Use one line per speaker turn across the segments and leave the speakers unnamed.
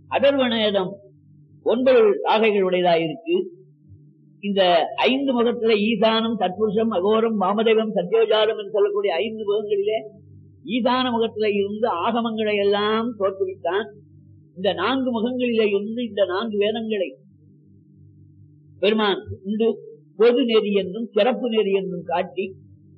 அதர்வணேதம் 9 சாகைகள் உடையதாயிருக்கு. இந்த 5 முகத்துல ஈசானம், தத்புருஷம், அகோரம், வாமதேவம், சத்யோஜாதம் என்று சொல்லக்கூடிய 5 முகங்களிலே ஈசான முகத்தில இருந்து ஆகமங்களை எல்லாம் தோற்றுவித்தான். இந்த 4 முகங்களிலே இருந்து இந்த 4 வேதங்களை பெருமான் இந்த பொது நெறி என்றும் சிறப்பு நெறி என்றும் காட்டி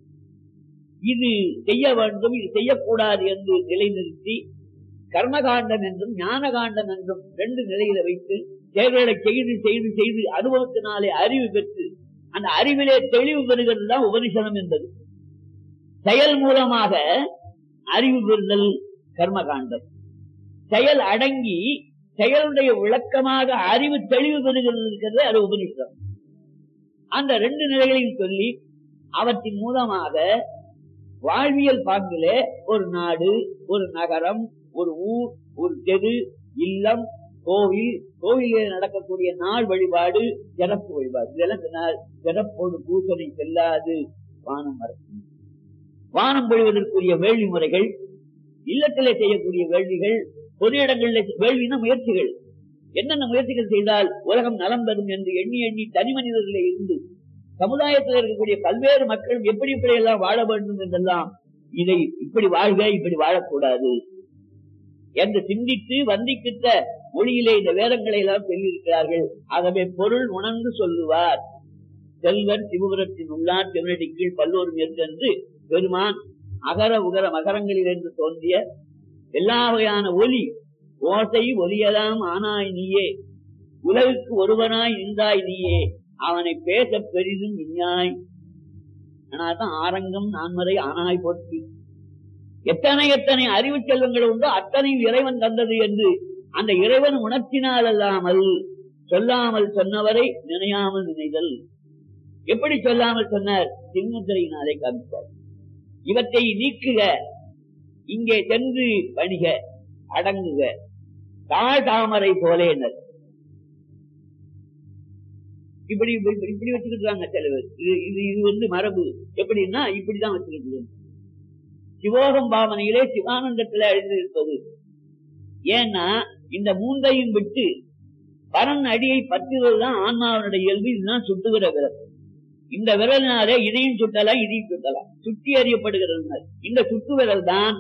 இது செய்ய வேண்டும், இது செய்யக்கூடாது என்று நிலைநிறுத்தி கர்மகாண்டம் என்றும் ஞான காண்டம் என்றும் 2 நிலையில வைத்து செயல்களை செய்து செய்து செய்து அனுபவத்தினாலே அறிவு பெற்று அந்த அறிவிலே தெளிவு பெறுகிறது தான் உபனிஷதம் என்பது. செயல் மூலமாக அறிவு பெறுதல் கர்மகாண்டம். செயல் அடங்கி செயலுடைய விளக்கமாக அறிவு தெளிவு பெறுகிறது இருக்கிறது அது உபனிஷதம். அந்த 2 நிலைகளையும் சொல்லி அவற்றின் மூலமாக வாழ்வியல் பாங்கிலே ஒரு நாடு, ஒரு நகரம், ஒரு ஊர், ஒரு தெரு, இல்லம், கோவில், கோவிலில் நடக்கக்கூடிய நாள் வழிபாடு, சிறப்பு வழிபாடு, இதெல்லாம் சிறப்போடு பூசனை செல்லாது வானம் மறக்கும். வானம் பொழிவதற்குரிய வேள்வி முறைகள், இல்லத்திலே செய்யக்கூடிய வேள்விகள், பொது இடங்களில் வேள்வின முயற்சிகள், என்னென்ன முயற்சிகள் செய்தால் உலகம் நலம் பெறும் என்று எண்ணி எண்ணி தனி மனிதர்களே இருந்து சமுதாயத்தில் இருக்கக்கூடிய பல்வேறு மக்கள் எப்படி இப்படி எல்லாம் வாழ வேண்டும் என்றெல்லாம் இதை இப்படி வாழ்க, இப்படி வாழக்கூடாது என்று சிந்தித்து வந்திக்கிட்ட மொழியிலே இந்த வேதங்களை எல்லாம் சொல்லியிருக்கிறார்கள். ஆகவே பொருள் உணர்ந்து சொல்லுவார் செல்வர் சிவபுரத்தின் உள்ளார் செவனடி கீழ் பல்லோரும் என்று பெருமான் அகர உகர மகரங்களிலிருந்து தோன்றிய எல்லா வகையான ஒலி ஓசை ஒலியலாம் ஆனாய் நீயே, உலகுக்கு ஒருவனாய் நின்றாய் நீயே, அவனை பேச பெரிதும் இஞ்ஞாய். ஆனால்தான் ஆரங்கம் நான்மறை ஆனாய் போற்றி. எத்தனை எத்தனை அறிவு செல்வங்கள் உண்டோ அத்தனையும் இறைவன் தந்தது என்று அந்த இறைவன் உணர்த்தினால் அல்லாமல் சொல்லாமல் சொன்னவரை நினையாமல் நினைதல். எப்படி சொல்லாமல் சொன்னார்? சின்முத்திரையினாலே காமித்தார். இவற்றை நீக்குக, இங்கே சென்று பணிக, அடங்குக, தாழ் தாமரை போலே. இப்படி இப்படி வச்சுக்கிட்டு சிலவர். இது மரபு. எப்படின்னா இப்படிதான் வச்சுக்கிட்டு. சிவோகம் பாவனையிலே சிவானந்தத்திலே அழிந்திருப்பது. ஏன்னா இந்த மூன்றையும் விட்டு பரன் அடியை பற்றுவதுதான் ஆன்மாவனுடைய இயல்பு. இதுதான் சுட்டுகிற விரல். இந்த விரலினாலே இதையும் சுட்டலாம், இதையும் சுட்டலாம், சுட்டி அறியப்படுகிறது. இந்த சுட்டு விரல் தான்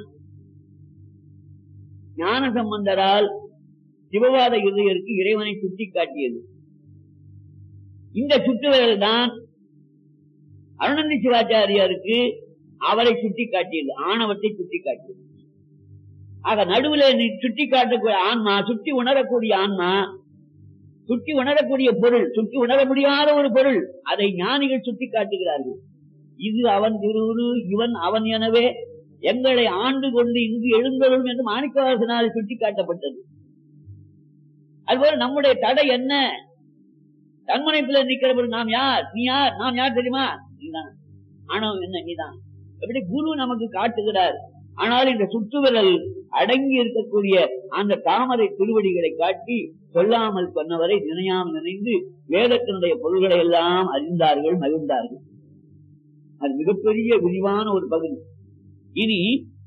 ஞான சம்பந்தரால் சிவவாத இருதயருக்கு இறைவனை சுட்டி காட்டியது. இந்த சுட்டு விரல் தான் அருணந்தி சிவாச்சாரியாருக்கு அவரை சுட்டி காட்டியது, ஆணவத்தை சுட்டி காட்டியது. ஆக நடுவில் சுட்டி காட்டக்கூடிய ஆன்மா, சுட்டி உணரக்கூடிய ஆன்மா, சுட்டி உணரக்கூடிய பொருள், சுட்டி உணர முடியாத ஒரு பொருள், அதை ஞானிகள் சுட்டி காட்டுகிறார்கள். இது அவன் திருவுரு, இவன் அவன் எனவே எங்களை ஆண்டு கொண்டு இங்கு எழுந்தருளும் என்று மாணிக்கவாசனால் சுட்டி காட்டப்பட்டது. அதுபோல நம்முடைய தடை என்ன? தன்முனைப்புல நிற்கிறபோது நாம் யார், நீ யார், நாம் யார் தெரியுமா? நீதான். ஆணவம் என்ன? நீதான். எப்படி குரு நமக்கு காட்டுகிறார். ஆனால் இந்த சுட்டு விரல் அடங்கி இருக்கக்கூடிய அந்த தாமரை திருவடிகளை காட்டி சொல்லாமல் சொன்னவரை நினையாமல் நினைந்து வேதத்தினுடைய பொருள்களை எல்லாம் அறிந்தார்கள், மகிழ்ந்தார்கள். அது மிகப்பெரிய விரிவான ஒரு பகுதி. இனி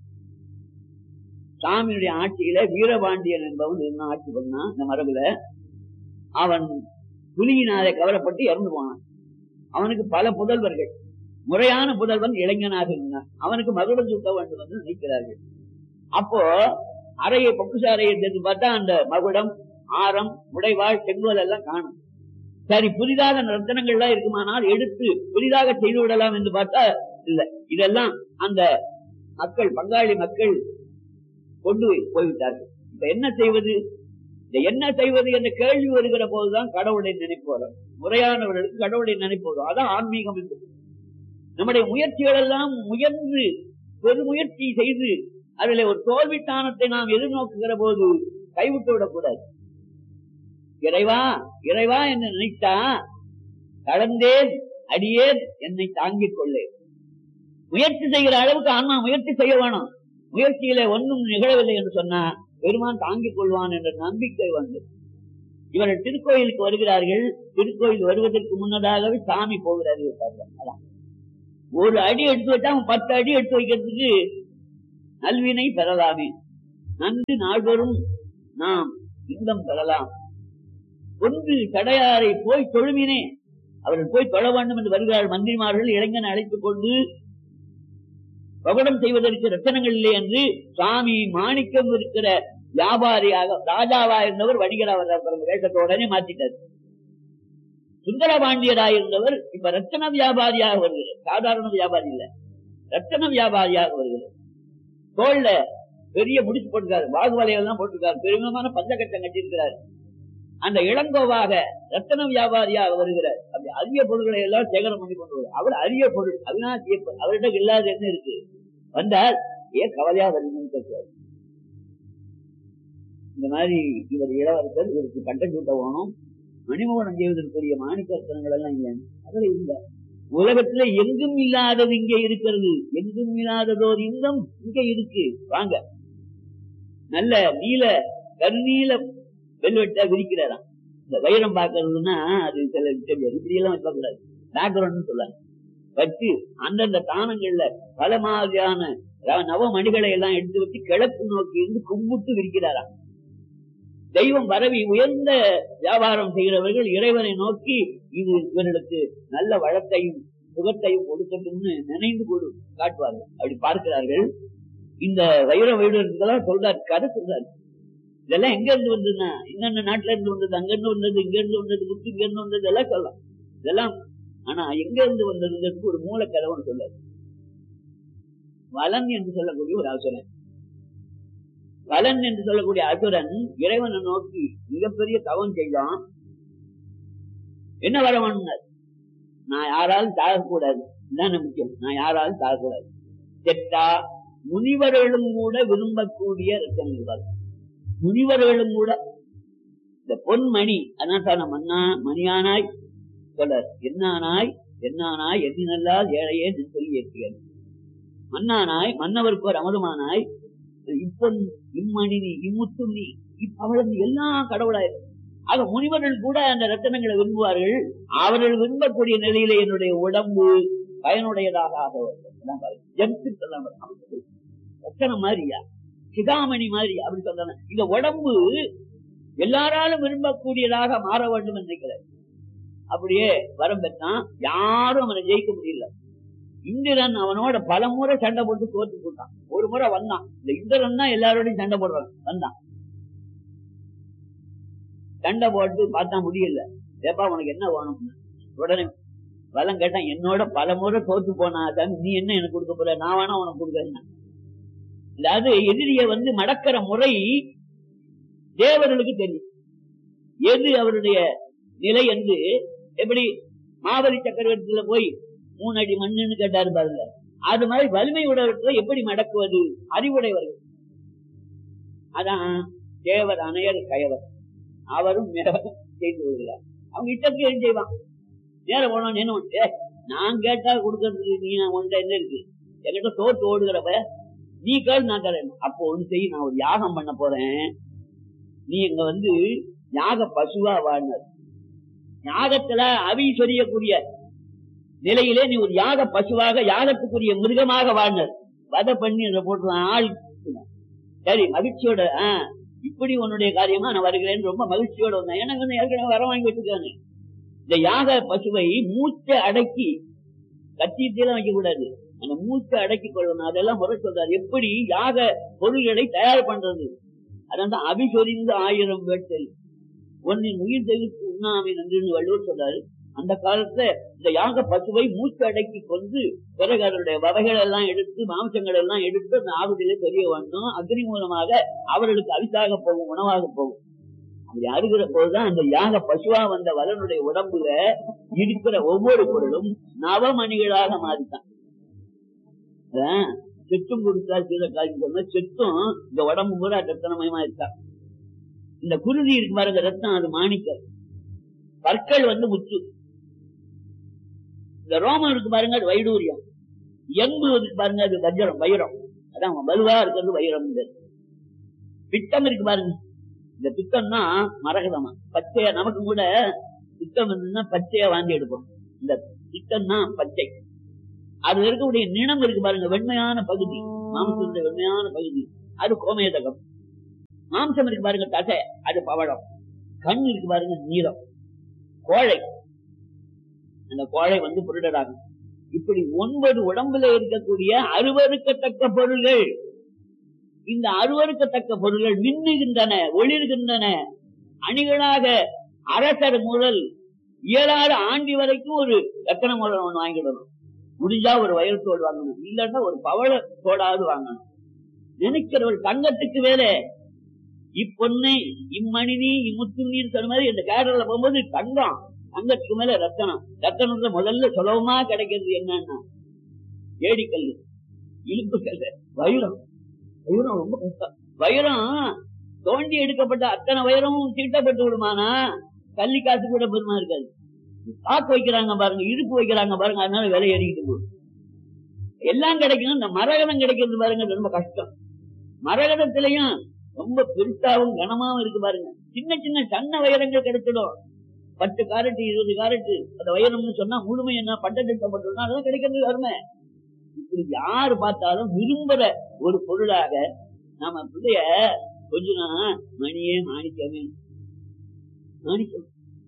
சாமியுடைய ஆட்சியில வீரபாண்டியன் என்பவன் என்ன ஆட்சி பண்ணா இந்த மரபுல. அவன் புலியினாலே கவரப்பட்டு இறந்து போனான். அவனுக்கு பல புதல்வர்கள். முறையான புதல்வன் இளைஞனாக இருந்தான். அவனுக்கு மகுடம் சூட்ட வேண்டும் என்று நினைக்கிறார்கள். அப்போ அறையை பொக்குச அறையை தெரிந்து பார்த்தா அந்த மகுடம், ஆரம், உடைவாள், செங்கோல் எல்லாம் காணும். சரி, புதிதாக ரத்தனங்கள்லாம் இருக்குமானால் எடுத்து புதிதாக செய்து விடலாம் என்று பார்த்தா இல்ல. இதெல்லாம் அந்த மக்கள், பங்காளி மக்கள் கொண்டு போய்விட்டார்கள். இப்ப என்ன செய்வது? என்ன செய்வது என்ற கேள்வி வருகிற போதுதான் கடவுளை நினைப்பு வரும். முறையானவர்களுக்கு கடவுளை நினைப்பு வரும். அதான் ஆன்மீகம் என்பது. நம்முடைய முயற்சிகள் எல்லாம் முயன்று பெருமுயற்சி செய்து அதில் ஒரு தோல்வித்தானத்தை நாம் எதிர்நோக்குகிற போது கைவிட்டு விடக்கூடாது. இறைவா இறைவா என்று நினைத்தா கடந்தேன் அடியேன் என்னை தாங்கிக் கொள்ளேன். முயற்சி செய்கிற அளவுக்கு ஆன்மா முயற்சி செய்ய வேணும். முயற்சியில ஒன்றும் நிகழவில்லை என்று சொன்னா பெருமான் தாங்கிக் கொள்வான் என்ற நம்பிக்கை வந்து இவர்கள் திருக்கோயிலுக்கு வருகிறார்கள். திருக்கோயில் வருவதற்கு முன்னதாகவே சாமி போகிறார்கள். ஒரு அடி எடுத்து வச்சா 10 அடி எடுத்து வைக்கிறதுக்கு நல்வினை பெறலாமே. நன்று நாள்தோறும் நாம் இன்பம் பெறலாம். ஒன்று சடையாரை போய் தொழுமினே, அவர்கள் போய் தொழ வேண்டும் என்று வருகிறார்கள். மந்திரிமார்கள் இளைஞனை அழைத்துக் கொண்டு பகடம் செய்வதற்கு ரத்தனங்கள் இல்லை என்று சுவாமி மாணிக்கம் இருக்கிற வியாபாரியாக ராஜாவா இருந்தவர் வணிகராக வேஷத்தோடனே மாற்றிட்டார். சுந்தர பாண்டியராயிருந்தவர் இப்ப ரத்தன வியாபாரியாக வருகிறார். சாதாரண வியாபாரி இல்ல, ரத்தன வியாபாரியாக வருகிறார். தோல்ல பெரிய முடிச்சு போட்டிருக்காரு, வாகுவலையெல்லாம் போட்டிருக்காரு, பெருமிதமான பஞ்சகட்டம் கட்டியிருக்கிறார். அந்த இளங்கோவாக ரத்தன வியாபாரியாக வருகிறார். அப்படி அரிய பொருள்களை எல்லாம் சேகரம் பண்ணி கொண்டு வருவார். அவர் அரிய பொருள் அவினாசிய அவர்கிட்ட இல்லாத என்ன இருக்கு வந்தால் ஏன் கவலையா வருதுன்னு கேட்கிறார். இந்த மாதிரி இவர் இளவரசர், இவருக்கு கட்டம் சூட்ட போகணும், மணிமோகனம் செய்வதற்குரிய மாணிக்க ரத்தனங்கள் எல்லாம் இல்லை. அதில் இல்ல, உலகத்துல எங்கும் இல்லாதது இங்கே இருக்கிறது, எங்கும் இல்லாததோர் இன்பம் இங்கே இருக்கு, வாங்க. நல்ல நீல கருநீல வெல்வெட்டா விரிக்கிறாராம். இந்த வைரம் பார்க்கறதுன்னா அது சில தெரியாது, இப்படி எல்லாம் வைக்கக்கூடாது, பேக்ரவுண்ட் சொல்லாங்க. வச்சு அந்தந்த தானங்கள்ல பல மாதிரியான நவமணிகளை எல்லாம் எடுத்து வச்சு கிழக்கு நோக்கி இருந்து கும்பிட்டு விரிக்கிறாராம். தெய்வம் பரவி உயர்ந்த வியாபாரம் செய்கிறவர்கள் இறைவனை நோக்கி இது இவர்களுக்கு நல்ல வளத்தையும் சுகத்தையும் கொடுக்கட்டும்னு நினைந்து கொடு காட்டுவார்கள். அப்படி பார்க்கிறார்கள். இந்த வைர வைடர்களெல்லாம் சொல்றாரு, கதை சொல்றாரு. இதெல்லாம் எங்க இருந்து வந்ததுன்னா இன்னென்ன நாட்டுல இருந்து வந்தது, அங்க இருந்து வந்தது, இங்க இருந்து வந்தது, முத்து இங்க இருந்து வந்தது எல்லாம் சொல்லலாம். இதெல்லாம் ஆனா எங்க இருந்து வந்ததுங்கிறதுக்கு ஒரு மூல கதவுன்னு சொல்றாரு. வலன் என்று சொல்லக்கூடிய ஒரு அசுரன், வலன் என்று சொல்லக்கூடிய அசுரன் இறைவனை நோக்கி மிகப்பெரிய தவம் செய்தான். என்ன வரவன், நான் யாராலும் தாழக்கூடாது, இதுதான் முக்கியம், நான் யாராலும் தாழக்கூடாது. செட்டா முனிவர்களும் கூட விரும்பக்கூடிய ரத்தனங்கள், முனிவர்களும் கூட இந்த பொன்மணி அதான் மன்னா மணியானாய் சொல்றார். என்னானாய் என்னானாய் எண்ணினல்லால் ஏழையே சொல்லி ஏற்றுகிறார். மன்னானாய் மன்னவருக்கு ஒரு அமதமானாய், இப்பொன் இம்மணி நீ இம்முத்து நீ அவளது எல்லாம் கடவுளாயிருக்கும். ஆக முனிவர்கள் கூட அந்த ரத்தனங்களை விரும்புவார்கள். அவர்கள் விரும்பக்கூடிய நிலையில என்னுடைய உடம்பு பயனுடையதாக ஆக ரத்தனம் மாதிரியா சிகாமணி மாதிரி அப்படி சொல்றாங்க. இந்த உடம்பு எல்லாராலும் விரும்பக்கூடியதாக மாற வேண்டும் என்று நினைக்கிறார். அப்படியே வரம் பெற்றான். யாரும் அவனை ஜெயிக்க முடியல. இந்திரன் அவனோட பல முறை சண்டை போட்டு தோற்று போட்டான். ஒரு முறை வந்தான். இந்த இந்திரன் தான் எல்லாரோடையும் சண்டை போடுறான். வந்தான், சண்டை போட்டு பார்த்தா முடியல. ஏப்பா உனக்கு என்ன வேணும்? உடனே வலம் கேட்டான். என்னோட பல முறை தோற்று போனா நீ என்ன எனக்கு கொடுக்க போற? நான் வேணா உனக்கு கொடுக்கறேன். அதாவது எதிரிய மடக்கிற முறை தேவர்களுக்கு தெரியும், எது அவருடைய நிலை என்று. எப்படி மாபலி சக்கரவர்த்தியில போய் 3 அடி மண்ணுன்னு கேட்டாரு பாருங்க, அது மாதிரி வலிமை உடையவர்களை எப்படி மடக்குவது? அறிவுடையவர்கள். அதான் தேவர் அணையர் கயவர், அவரும் செய்து வருகிறார். அவங்க இட்டத்துக்கு எழுதி செய்வான். நேரம் போனோம் என்ன, நான் கேட்டா கொடுக்கறதுக்கு நீ நான் ஒன்றை என்ன இருக்கு, என்கிட்ட தோற்று ஓடுகிறப்ப நீ கேள், நான் தரேன். அப்போ ஒன்று செய், நான் ஒரு யாகம் பண்ண போறேன், நீ இங்க யாக பசுவா வாழ்ந்தார். யாகத்துல அவி சொரியக்கூடிய நிலையிலே நீ ஒரு யாக பசுவாக யாகத்துக்குரிய மிருகமாக வாழ்ந்தார். வதை பண்ணி அதை போட்டு ஆள் சரி மகிழ்ச்சியோட இப்படி உன்னுடைய காரியமா நான் வருகிறேன்னு ரொம்ப மகிழ்ச்சியோட வந்தேன். எனக்கு ஏற்கனவே வர வாங்கி வச்சிருக்காங்க. இந்த யாக பசுவை மூச்சை அடக்கி, கத்தியெல்லாம் வைக்க கூடாது, அந்த மூச்சை அடக்கி கொள்ளணும். அதெல்லாம் முறை சொல்றாரு. எப்படி யாக பொருள்களை தயார் பண்றது, அதான் அபிசொரிந்து 1000 வேட்டல் ஒன்னின் உயிர் தெளித்து உண்ணாமை நன்று வள்ளுவர் சொல்றாரு. அந்த காலத்துல இந்த யாக பசுவை மூச்சு அடக்கி கொண்டு பிறகு அதனுடைய வகைகள் எல்லாம் எடுத்து மாംசங்கள் எல்லாம் எடுத்து அந்த ஆகுதியில தெரிய வேண்டும். அக்னி மூலமாக அவர்களுக்கு அரிசாக போகும், உணவாக போகும். அப்படி அருகிற போதுதான் அந்த யாக பசுவா வந்த வலனுடைய உடம்புல இருக்கிற ஒவ்வொரு பொருளும் நவமணிகளாக மாறித்தான். செத்தும் கொடுத்தா சீதக்காரி சொன்ன செத்தும் இந்த உடம்பு பூரா ரத்தனமயமா இருக்கா. இந்த குருதி இருக்கு பாருங்க, ரத்தம், அது மாணிக்கம். பற்கள் முத்து. இந்த ரோமம் இருக்கு பாருங்க, அது வைடூரியம். எம்பு இருக்கு பாருங்க, அது வஜ்ரம், வைரம். அதான் வலுவா இருக்கிறது வைரம். பித்தம் இருக்கு பாருங்க, இந்த பித்தம்னா மரகதமா பச்சையா. நமக்கு கூட பித்தம் பச்சையா வாங்கி எடுப்போம். இந்த பித்தம் தான் பச்சை. அதுல இருக்கக்கூடிய நிணம் இருக்கு பாருங்க, வெண்மையான பகுதி, மாம்சத்துடைய வெண்மையான பகுதி, அது கோமேதகம். மாம்சம் இருக்கு பாருங்க தசை, அது பவளம். கண் இருக்கு பாருங்க நீலம். கோழை, அந்த கோழை புருடராகும். இப்படி 9 உடம்புல இருக்கக்கூடிய அருவருக்கத்தக்க பொருள்கள். இந்த அருவருக்கத்தக்க பொருள்கள் மின்னுகின்றன, ஒளிர்கின்றன. அணிகளாக அரசர் முதல் 7 ஆண்டி வரைக்கும் ஒரு ரத்தன முதல் ஒண்ணு வாங்கிடணும். முடிஞ்சா ஒரு வயலத்தோடு வாங்கணும், இல்லன்னா ஒரு பவளத்தோடாவது வாங்கணும். நினைக்கிறவர் தங்கத்துக்கு வேற இப்பொன்னை இம்மணினி இம்முத்துணின்னு சொன்ன மாதிரி இந்த கேரள போகும்போது தங்கம், தங்கத்துக்கு மேல ரத்தனம். ரத்தனத்துல முதல்ல சுலபமா கிடைக்கிறது என்னன்னா ஏடிக்கல், இழுப்பு கல், வைரம். வைரம் ரொம்ப கஷ்டம். வைரம் தோண்டி எடுக்கப்பட்ட அத்தனை வைரமும் தீட்டப்பட்டு விடுமானா கள்ளி காசு கூட பெருமா இருக்காது. காக்கு வைக்கிறாங்க பாருங்க, இடுப்பு வைக்கிறாங்க பாருங்க, அதனால விலை ஏறிக்கிட்டு போகுது. எல்லாம் கிடைக்கும். இந்த மரகதம் கிடைக்கிறது பாருங்க ரொம்ப கஷ்டம். மரகதத்திலையும் ரொம்ப பெருசாவும் கனமாவும் இருக்கு பாருங்க. சின்ன சின்ன சன்ன வைரங்கள் கிடைச்சிடும். 10 காரட்டு 20 காரட்டு அந்த வைரம்னு சொன்னா முழுமை என்ன பட்டப்பட்டோம்னா அதெல்லாம் கிடைக்கிறது அருமை. இப்படி யாரு பார்த்தாலும் விரும்புற ஒரு பொருளாக நாம பிள்ளைய கொஞ்சம் மணியே மாணிக்கமே மாணிக்கம்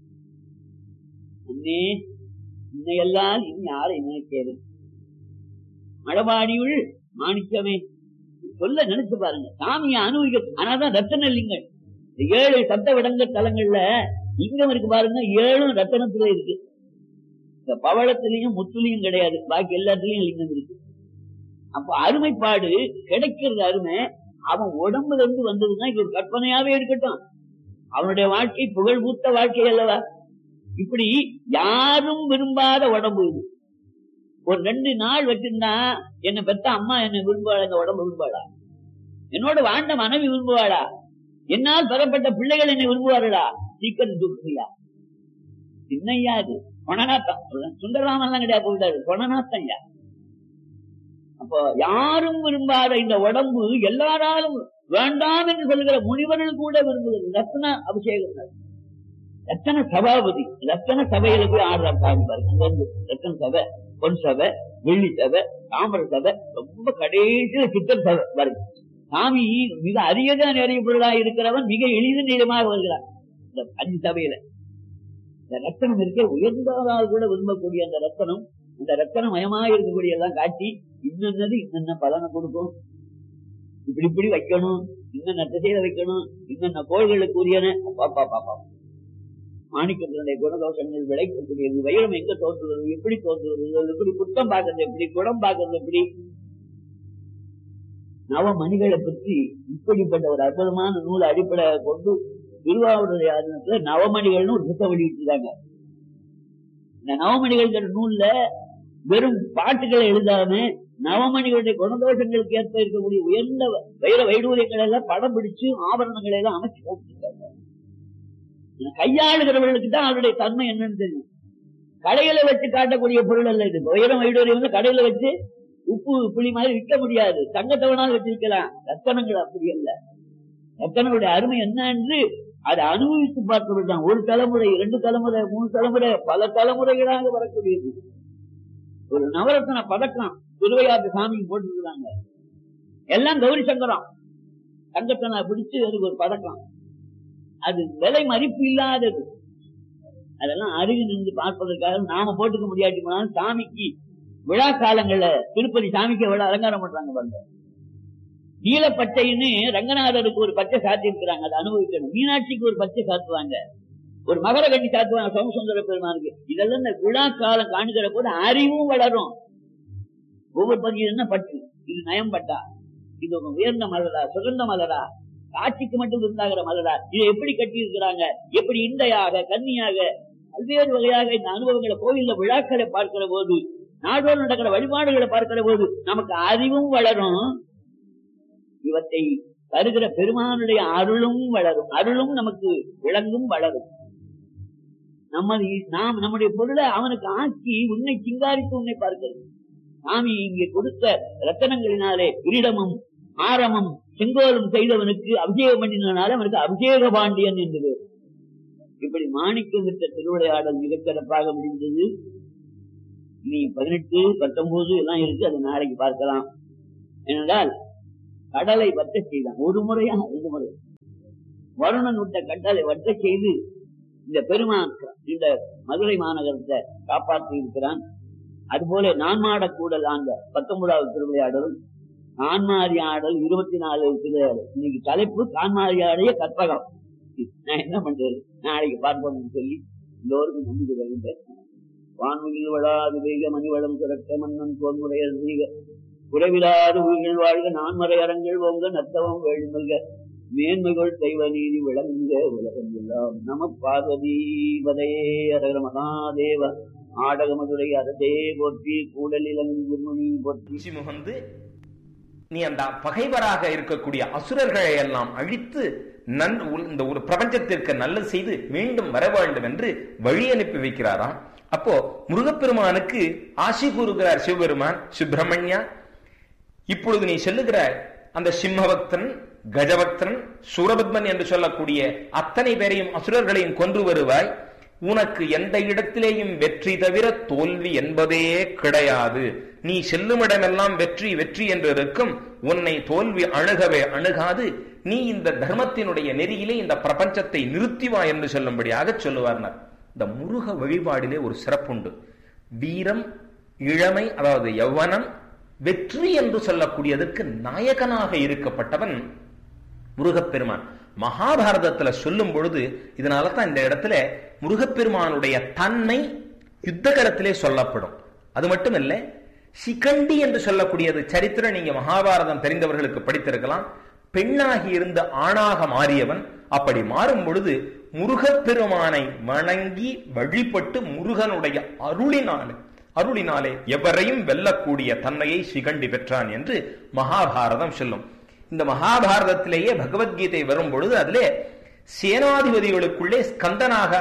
அண்ணே இன்னையெல்லாம் இனி யாரை நினைக்கிறது மழபாடியுள் மாணிக்கமே சொல்ல நினைச்சு பாருங்க. சாமியை அனுபவிக்க. ஆனாதான் ரத்தன லிங்கம். இந்த 7 சப்த விடங்க தலங்கள்ல லிங்கம் இருக்கு பாருங்க, 7 ரத்தனத்துல இருக்கு. இந்த பவளத்திலையும் முத்துலையும் கிடையாது, பாக்கி எல்லாத்துலயும் லிங்கம் இருக்கு. அப்ப அருமைப்பாடு கிடைக்கிறது அருமை. அவன் உடம்புல இருந்து வந்ததுன்னா இது ஒரு கற்பனையாவே இருக்கட்டும். அவனுடைய வாழ்க்கை புகழ் பூத்த வாழ்க்கை அல்லவா. இப்படி யாரும் விரும்பாத உடம்பு இது. ஒரு 2 நாள் வச்சிருந்தா என்ன பெத்த அம்மா என்ன விரும்புவாளா? இந்த உடம்பு விரும்புவாளா? என்னோட வாழ்ந்த மனைவி விரும்புவாளா? என்னால் பெறப்பட்ட பிள்ளைகள் என்னை விரும்புவார்களா? சீக்கிரம் தூக்குறியா? சின்னையா அது கொணநாத்தம். சுந்தரராமன் எல்லாம் கிடையாது, போயிட்டாரு கொணநாத்தம். அப்போ யாரும் விரும்பாத இந்த உடம்பு எல்லாராலும் வேண்டாம் என்று சொல்லுகிற முனிவர்கள் கூட விரும்புகிறது. ரத்ன அபிஷேகம், ரத்தன சபாபதி, ரத்தன சபையில போய் ஆடுறாரு பாருங்க. ரத்தன சபை, பொன் சபை, வெள்ளி சபை, தாமர சபை, ரொம்ப கடைசியில சித்தர் சபை வருது. சாமி மிக அரியதான் நிறைய பொருளாக இருக்கிறவன் மிக எளித நீளமாக வருகிறார் இந்த 5 சபையில. இந்த ரத்தனம் இருக்க உயர்ந்ததாக கூட விரும்பக்கூடிய அந்த ரத்தனம், இந்த ரத்தன மயமாக இருக்கக்கூடிய எல்லாம் காட்சி இன்னது இன்னென்ன பலனை கொடுக்கும், இப்படி இப்படி வைக்கணும், இன்னென்ன திசையில வைக்கணும், இன்னென்ன கோள்களுக்கு உரியன. பாப்பா பாப்பா மாணிக்கத்தினுடைய குணதோஷங்கள் விளைக்கக்கூடியது. வைரம் எங்க தோன்றுவது, எப்படி தோன்றுவது, எப்படி குற்றம் பார்க்கறது, எப்படி குடம் பார்க்கறது, எப்படி நவமணிகளை பற்றி இப்படிப்பட்ட ஒரு அற்புதமான நூலை அடிப்படை கொண்டு திருவாவூருடைய ஆதீனத்துல நவமணிகள்னு ஒரு புத்தகம் வெளியிட்டிருக்காங்க. இந்த நவமணிகள் நூல்ல வெறும் பாட்டுகளை எழுதாம நவமணிகளுடைய குணதோஷங்களுக்கு ஏற்ப இருக்கக்கூடிய உயர்ந்த வைர வைடூரியங்களை எல்லாம் படம் பிடிச்சு ஆபரணங்களை எல்லாம் அமைச்சு போட்டுருக்காங்க. கையாளுகிறவர்களுக்கு தான் அவருடைய தன்மை என்னன்னு தெரியும். கடையில வச்சு காட்டக்கூடிய பொருள் அல்ல இது. வைரம் வைடூரியம் கடையில வச்சு உப்பு புளி மாதிரி விற்க முடியாது. தங்கத்தவனால் வச்சிருக்கலாம். ரத்தனங்கள் அப்படி அல்ல. ரத்தனங்களுடைய அருமை என்ன என்று அதை அனுபவித்து பார்த்துவிட்டான். ஒரு தலைமுறை, 2 தலைமுறை, 3 தலைமுறை, பல தலைமுறைகளாக வரக்கூடியது. ஒரு நவரத்ன பதக்கம் திருவையாற்று சாமிக்கு போட்டுருக்காங்க. எல்லாம் கௌரி சங்கரம் தங்கத்தனை பிடிச்சு அதுக்கு ஒரு பதக்கம். அது விலை மதிப்பு இல்லாதது. அதெல்லாம் அருகி நின்று பார்ப்பதற்காக நாம போட்டுக்க முடியாட்டி போனாலும் சாமிக்கு விழா காலங்கள்ல திருப்பதி சாமிக்கு விழா அலங்காரம் பண்றாங்க பாருங்க. நீல பச்சைன்னு ரங்கநாதருக்கு ஒரு பச்சை சாத்தி இருக்கிறாங்க, அதை அனுபவிக்கணும். மீனாட்சிக்கு ஒரு பச்சை சாத்துவாங்க, ஒரு மகர கட்டி சாத்துவாங்க சோமசுந்தர பெருமானுக்கு. இதெல்லாம் இந்த விழா காலம் காணுகிற போது அறிவும் வளரும். ஒவ்வொரு பதிவு என்ன பட்டு, இது நயம் பட்டா, இது உயர்ந்த மலரா, சுகந்த மலரா, காட்சிக்கு மட்டும் இருந்தாகிற மலரா, இதை எப்படி கட்டி இருக்கிறாங்க, எப்படி இண்டையாக கன்னியாக பல்வேறு வகையாக இந்த அனுபவங்களை கோயில்ல விழாக்களை பார்க்கிற போது, நாடோடு நடக்கிற வழிபாடுகளை பார்க்கிற போது நமக்கு அறிவும் வளரும். இவற்றை தருகிற பெருமானுடைய அருளும் வளரும். அருளும் நமக்கு விளங்கும் வளரும். நாம் நம்முடைய பொருளை அவனுக்கு ஆக்கி உன்னை சிங்காரித்து உன்னை பார்க்கிறது. சாமி இங்கே கொடுத்த ரத்தனங்களினாலே கிரீடமும் ஆரமும் செங்கோலும் செய்தவனுக்கு அபிஷேகம் பண்ணினாலே அவனுக்கு அபிஷேக பாண்டியன் என்று. இப்படி மாணிக்கம் விட்ட திருவிளையாடல் மிகச் சிறப்பாக முடிந்தது. இனி 18, 19 எல்லாம் இருக்கு, அது நாளைக்கு பார்க்கலாம். ஏனென்றால் கடலை வற்ற செய்தான். ஒரு முறையா 2 முறை வருணன் விட்ட கட்டளை வட்ட செய்து இந்த பெருமான் இந்த மதுரை மாநகரத்தை காப்பாற்றி இருக்கிறான். அதுபோல நான்மாடக்கூடல் ஆண்ட 19வது திருவிளையாடலும் கான்மாரி ஆடல் 24 திருவிளையாடல். இன்னைக்கு தலைப்பு கான்மாரி ஆடைய கற்பகம். நான் என்ன பண்றது, நாளைக்கு பார்ப்போம்னு சொல்லி எல்லோருக்கும் நம்பிக்கை வருகின்றேன். வான்முகில் வளாது வேக மணிவளம் சுரக்க மன்னன் தோன்முறையர் செய்க குறைவிலாத உயிர்கள் வாழ்க நான்மறை அரங்கள் ஓங்க நத்தவம் வேள்மல்க மேன்மைகள் தெய்வ நீதி விளங்குக உலகம் எல்லாம். நம பார்வதி வதையே அரகர மகாதேவ ஆடக மதுரை அரசே போற்றி கூடலிலங்கு குருமணி போற்றி
முகந்து நீ அந்த பகைவராக இருக்கக்கூடிய அசுரர்களை எல்லாம் அழித்து இந்த ஒரு பிரபஞ்சத்திற்கு நல்லது செய்து மீண்டும் வர வேண்டும் என்று வழி அனுப்பி வைக்கிறாராம். அப்போ முருகப்பெருமானுக்கு ஆசி கூறுகிறார் சிவபெருமான். சுப்பிரமணியா, இப்பொழுது நீ செல்லுகிற அந்த சிம்மபக்தன், கஜபக்தன், சூரபத்மன் என்று சொல்லக்கூடிய அத்தனை பேரையும் அசுரர்களையும் கொன்று வருவாய். உனக்கு எந்த இடத்திலேயும் வெற்றி தவிர தோல்வி என்பதே கிடையாது. நீ செல்லுமிடமெல்லாம் வெற்றி வெற்றி என்று இருக்கும். உன்னை தோல்வி அணுகவே அணுகாது. நீ இந்த தர்மத்தினுடைய நெறியிலே இந்த பிரபஞ்சத்தை நிறுத்திவா என்று சொல்லும்படியாக சொல்லுவார்னார். இந்த முருக வழிபாடிலே ஒரு சிறப்புண்டு. வீரம், இளமை, அதாவது யௌவனம், வெற்றி என்று சொல்லக்கூடியதற்கு நாயகனாக இருக்கப்பட்டவன் முருகப்பெருமான். மகாபாரதத்துல சொல்லும் பொழுது இதனால தான் இந்த இடத்துல முருகப்பெருமானுடைய தன்மை யுத்த காலத்திலே சொல்லப்படும். அது மட்டுமல்ல, சிகண்டி என்று சொல்லக்கூடியது சரித்திரம் நீங்க மகாபாரதம் தெரிந்தவர்களுக்கு படித்திருக்கலாம். பெண்ணாகி இருந்து ஆணாக மாறியவன். அப்படி மாறும் பொழுது முருகப்பெருமானை வணங்கி வழிபட்டு முருகனுடைய அருளினாலே எவரையும் வெல்லக்கூடிய தன்மையை சிகண்டி பெற்றான் என்று மகாபாரதம் சொல்லும். இந்த மகாபாரதத்திலேயே பகவத்கீதை வரும் பொழுது அதிலே சேனாதிபதிகளுக்குள்ளே ஸ்கந்தனாக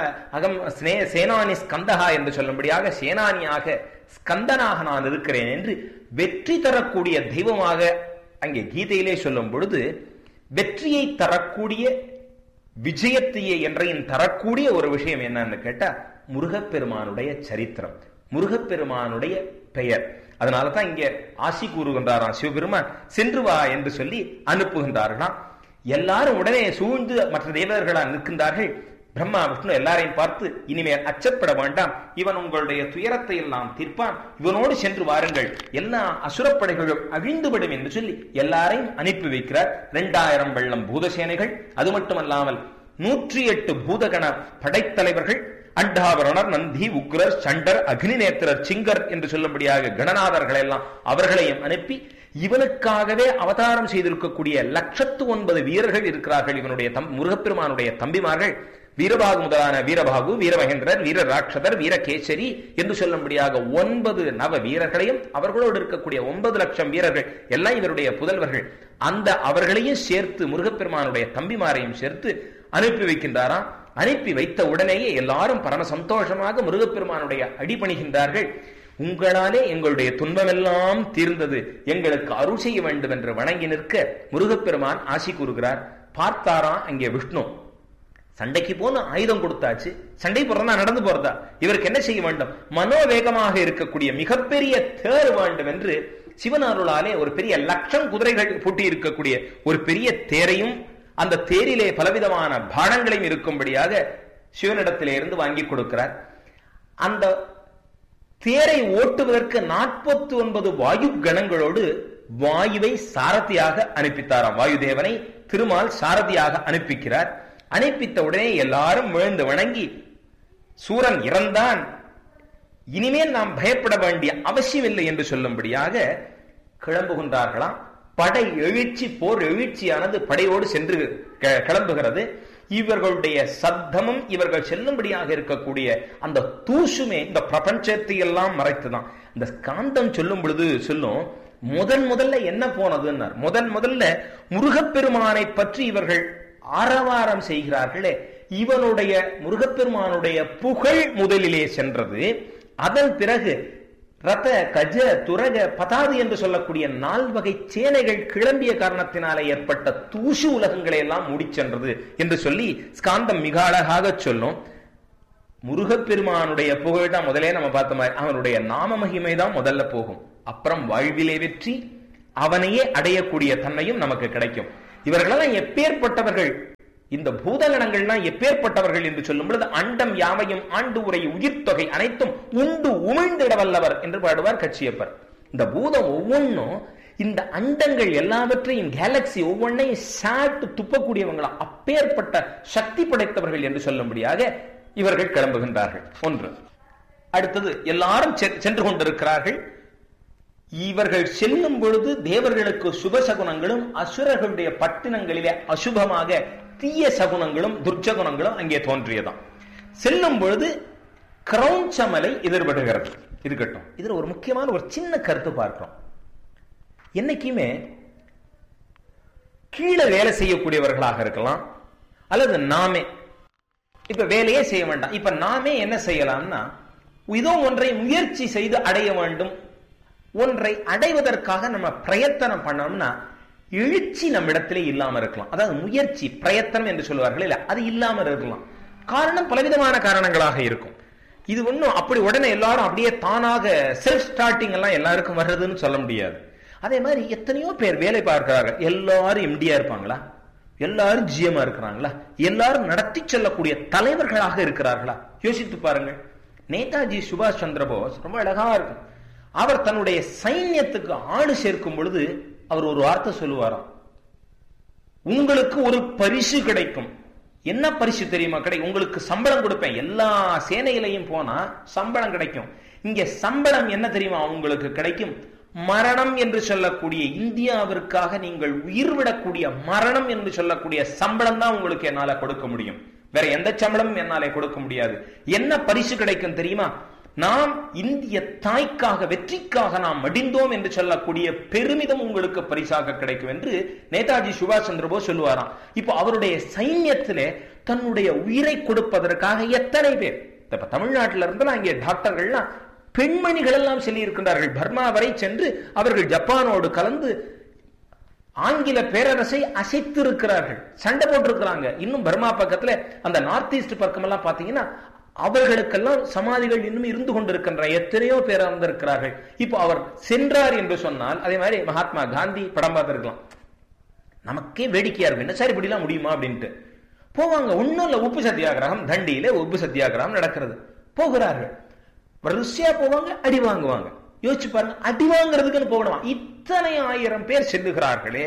சேனானி ஸ்கந்தகா என்று சொல்லும்படியாக சேனானியாக ஸ்கந்தனாக நான் இருக்கிறேன் என்று வெற்றி தரக்கூடிய தெய்வமாக அங்கே கீதையிலே சொல்லும் பொழுது வெற்றியை தரக்கூடிய விஜயத்தையே என்றையும் தரக்கூடிய ஒரு விஷயம் என்னன்னு கேட்டா முருகப்பெருமானுடைய சரித்திரம், முருகப்பெருமானுடைய பெயர். அதனால தான் இங்கே ஆசி கூறுகின்றாராம் சிவபெருமான். சென்று வா என்று சொல்லி அனுப்புகின்றார்களாம். எல்லாரும் உடனே சூழ்ந்து மற்ற தேவர்களால் நிற்கின்றார்கள். பிரம்மா விஷ்ணு எல்லாரையும் பார்த்து, இனிமேல் அச்சப்பட வேண்டாம், இவன் உங்களுடைய துயரத்தை எல்லாம் தீர்ப்பான், இவனோடு சென்று வாருங்கள், எல்லா அசுரப்படைகளும் அழிந்துவிடும் என்று சொல்லி எல்லாரையும் அனுப்பி வைக்கிறார். 2000 வெள்ளம் பூதசேனைகள், அது மட்டுமல்லாமல் 108 பூதகண படைத்தலைவர்கள், அண்டாவரணர், நந்தி, உக்ரர், சண்டர், அக்னி நேத்திரர், சிங்கர் என்று சொல்லும்படியாக கணநாதர்கள் எல்லாம் அவர்களையும் அனுப்பி இவனுக்காகவே அவதாரம் செய்திருக்கக்கூடிய 109 வீரர்கள் இருக்கிறார்கள். இவனுடைய முருகப்பெருமானுடைய தம்பிமார்கள் வீரபாகு முதலான வீரபாகு, வீரமகேந்திரர், வீர ராட்சதர், வீரகேசரி என்று சொல்லும்படியாக 9 நவ வீரர்களையும் அவர்களோடு இருக்கக்கூடிய 9 லட்சம் வீரர்கள் எல்லாம் இவருடைய புதல்வர்கள். அந்த அவர்களையும் சேர்த்து முருகப்பெருமானுடைய தம்பிமாரையும் சேர்த்து அனுப்பி வைக்கின்றாராம். அனுப்பி வைத்த உடனேயே எல்லாரும் பரம சந்தோஷமாக முருகப்பெருமானுடைய அடிபணிகின்றார்கள். உங்களாலே எங்களுடைய துன்பமெல்லாம் தீர்ந்தது, எங்களுக்கு அருள் செய்ய வேண்டும் என்று வணங்கி நிற்க முருகப்பெருமான் ஆசி கூறுகிறார். பார்த்தாராம் அங்கே விஷ்ணு. சண்டைக்கு போன ஆயுதம் கொடுத்தாச்சு, சண்டை போறதா நடந்து போறதா, இவருக்கு என்ன செய்ய வேண்டும்? மனோவேகமாக இருக்கக்கூடிய மிகப்பெரிய தேர் வேண்டும் என்று சிவன் அருளாலே ஒரு பெரிய 1,00,000 குதிரைகள் பூட்டி இருக்கக்கூடிய ஒரு பெரிய தேரையும் அந்த தேரிலே பலவிதமான பானங்களையும் இருக்கும்படியாக சிவனிடத்திலே இருந்து வாங்கி கொடுக்கிறார். அந்த தேரை ஓட்டுவதற்கு 49 வாயு கணங்களோடு வாயுவை சாரதியாக அனுப்பித்தாராம். வாயுதேவனை திருமால் சாரதியாக அனுப்பிக்கிறார். அனுப்பித்த உடனே எல்லாரும் விழுந்து வணங்கி, சூரன் இறந்தான், இனிமேல் நாம் பயப்பட வேண்டிய அவசியம் இல்லை என்று சொல்லும்படியாக கிளம்புகின்றார்களாம். படை எழுச்சி, போர் எழுச்சியானது படையோடு சென்று கிளம்புகிறது. இவர்களுடைய சத்தமும் இவர்கள் செல்லும்படியாக இருக்கக்கூடிய அந்த தூசுமே இந்த பிரபஞ்சத்தை எல்லாம் மறைத்துதான். இந்த ஸ்காந்தம் சொல்லும் பொழுது சொல்லும், முதல்ல என்ன போனதுன்னு, முதல்ல முருகப்பெருமானை பற்றி இவர்கள் ஆரவாரம் செய்கிறார்களே, இவனுடைய முருகப்பெருமானுடைய புகழ் முதலிலே சென்றது. அதன் பிறகு ரத, கஜ, துரக, பதாது என்று சொல்லக்கூடிய 4 வகை சேனைகள் கிளம்பிய காரணத்தினாலே ஏற்பட்ட தூசு உலகங்களை எல்லாம் மூடிச்சென்றது என்று சொல்லி ஸ்காந்தம் மிக அழகாக சொல்லும். முருகப்பெருமானுடைய புகழ் தான் முதலே நம்ம பார்த்த மாதிரி அவனுடைய நாம மகிமை தான் முதல்ல போகும். அப்புறம் வாழ்விலே வெற்றி, அவனையே அடையக்கூடிய தன்மையும் நமக்கு கிடைக்கும். இவர்களெல்லாம் எப்பேற்பட்டவர்கள் இந்த பூதகணங்கள்லாம் எப்பேற்பட்டவர்கள் என்று சொல்லும் பொழுது அண்டம் யாவையும் ஆண்டு உரை உயிர் தொகை அனைத்தும் உண்டு உமிழ்ந்திட வல்லவர் என்று பாடுவார் கச்சியப்பர். இந்த பூதம் ஒவ்வொன்றும் இந்த அண்டங்கள் எல்லாவற்றையும் கேலக்சி ஒவ்வொன்றையும் சாட்டு துப்பக்கூடியவங்களா அப்பேற்பட்ட சக்தி படைத்தவர்கள் என்று சொல்லும்படியாக இவர்கள் கிளம்புகின்றார்கள். ஒன்று. அடுத்தது எல்லாரும் சென்று கொண்டிருக்கிறார்கள். இவர்கள் செல்லும் பொழுது தேவர்களுக்கு சுப சகுனங்களும் அசுரர்களுடைய பட்டினங்களிலே அசுபமாக தீய சகுனங்களும் துர்ச்சகுனங்களும் அங்கே தோன்றியதாம். செல்லும் பொழுது கிரௌஞ்சமலை எதிர்படுகிறது. இருக்கட்டும், இதுல ஒரு முக்கியமான ஒரு சின்ன கருத்து பார்க்கிறோம். என்னைக்குமே கீழே வேலை செய்யக்கூடியவர்களாக இருக்கலாம், அல்லது நாமே இப்ப வேலையே செய்ய வேண்டாம். இப்ப நாமே என்ன செய்யலாம்னா, இதோ ஒன்றை முயற்சி செய்து அடைய வேண்டும், ஒன்றை அடைவதற்காக நம்ம பிரயத்தனம் பண்ணோம்னா எழுச்சி நம்ம இடத்திலே இல்லாம இருக்கலாம். அதாவது முயற்சி பிரயத்தனம் என்று சொல்லுவார்கள் இல்ல, அது இல்லாம இருக்கலாம். காரணம் பலவிதமான காரணங்களாக இருக்கும். இது ஒன்றும் அப்படி உடனே எல்லாரும் அப்படியே தானாக செல்ஃப் ஸ்டார்டிங் எல்லாம் எல்லாருக்கும் வர்றதுன்னு சொல்ல முடியாது. அதே மாதிரி எத்தனையோ பேர் வேலை பார்க்கிறார்கள். எல்லாரும் எம்டியா இருப்பாங்களா? எல்லாரும் ஜிஎம்மா இருக்கிறாங்களா? எல்லாரும் நடத்தி செல்லக்கூடிய தலைவர்களாக இருக்கிறார்களா? யோசித்து பாருங்கள். நேதாஜி சுபாஷ் சந்திர போஸ் ரொம்ப அழகா இருக்கும். அவர் தன்னுடைய சைன்யத்துக்கு ஆடு சேர்க்கும் பொழுது அவர் ஒரு வார்த்தை சொல்லுவாராம், உங்களுக்கு ஒரு பரிசு கிடைக்கும். என்ன பரிசு தெரியுமா? உங்களுக்கு சம்பளம் கொடுப்பேன். எல்லா சேனையிலையும் போனா சம்பளம் கிடைக்கும். இங்க சம்பளம் என்ன தெரியுமா உங்களுக்கு கிடைக்கும்? மரணம் என்று சொல்லக்கூடிய, இந்தியாவிற்காக நீங்கள் உயிர் விடக்கூடிய மரணம் என்று சொல்லக்கூடிய சம்பளம் தான் உங்களுக்கு என்னால கொடுக்க முடியும். வேற எந்த சம்பளமும் என்னாலே கொடுக்க முடியாது. என்ன பரிசு கிடைக்கும் தெரியுமா? நாம் இந்திய தாய்க்காக வெற்றிக்காக நாம் மடிந்தோம் என்று சொல்லக்கூடிய பெருமிதம் உங்களுக்கு பரிசாக கிடைக்கும் என்று நேதாஜி சுபாஷ் சந்திர போஸ் சொல்லுவாராம். இப்போ அவருடைய சைன்யத்திலே தன்னுடைய உயிரை கொடுப்பதற்காக எத்தனை பேர், இப்ப தமிழ்நாட்டில இருந்து இங்கே டாக்டர்கள்லாம் பெண்மணிகள் எல்லாம் சொல்லி இருக்கின்றார்கள். பர்மா வரை சென்று அவர்கள் ஜப்பானோடு கலந்து ஆங்கில பேரரசை அசைத்து இருக்கிறார்கள், சண்டை போட்டிருக்கிறாங்க. இன்னும் பர்மா பக்கத்துல அந்த நார்த் ஈஸ்ட் பக்கம் எல்லாம் பாத்தீங்கன்னா அவர்களுக்கெல்லாம் சமாதிகள் இன்னும் இருந்து கொண்டிருக்கின்ற எத்தனையோ பேர் வந்திருக்கிறார்கள். இப்போ அவர் சென்றார் என்று சொன்னால், அதே மாதிரி மகாத்மா காந்தி படம் பார்த்திருக்கலாம். நமக்கே வேடிக்கையா இருக்கும், என்ன சார் இப்படிலாம் முடியுமா அப்படின்ட்டு போவாங்க. ஒன்னும் இல்ல, உப்பு சத்தியாகிரகம், தண்டியில உப்பு சத்தியாகிரகம் நடக்கிறது. போகிறார்கள், வரிசையா போவாங்க, அடி வாங்குவாங்க. யோசிச்சு பாருங்க, அடி வாங்குறதுக்குன்னு போகணுமா? இத்தனை ஆயிரம் பேர் செல்லுகிறார்களே,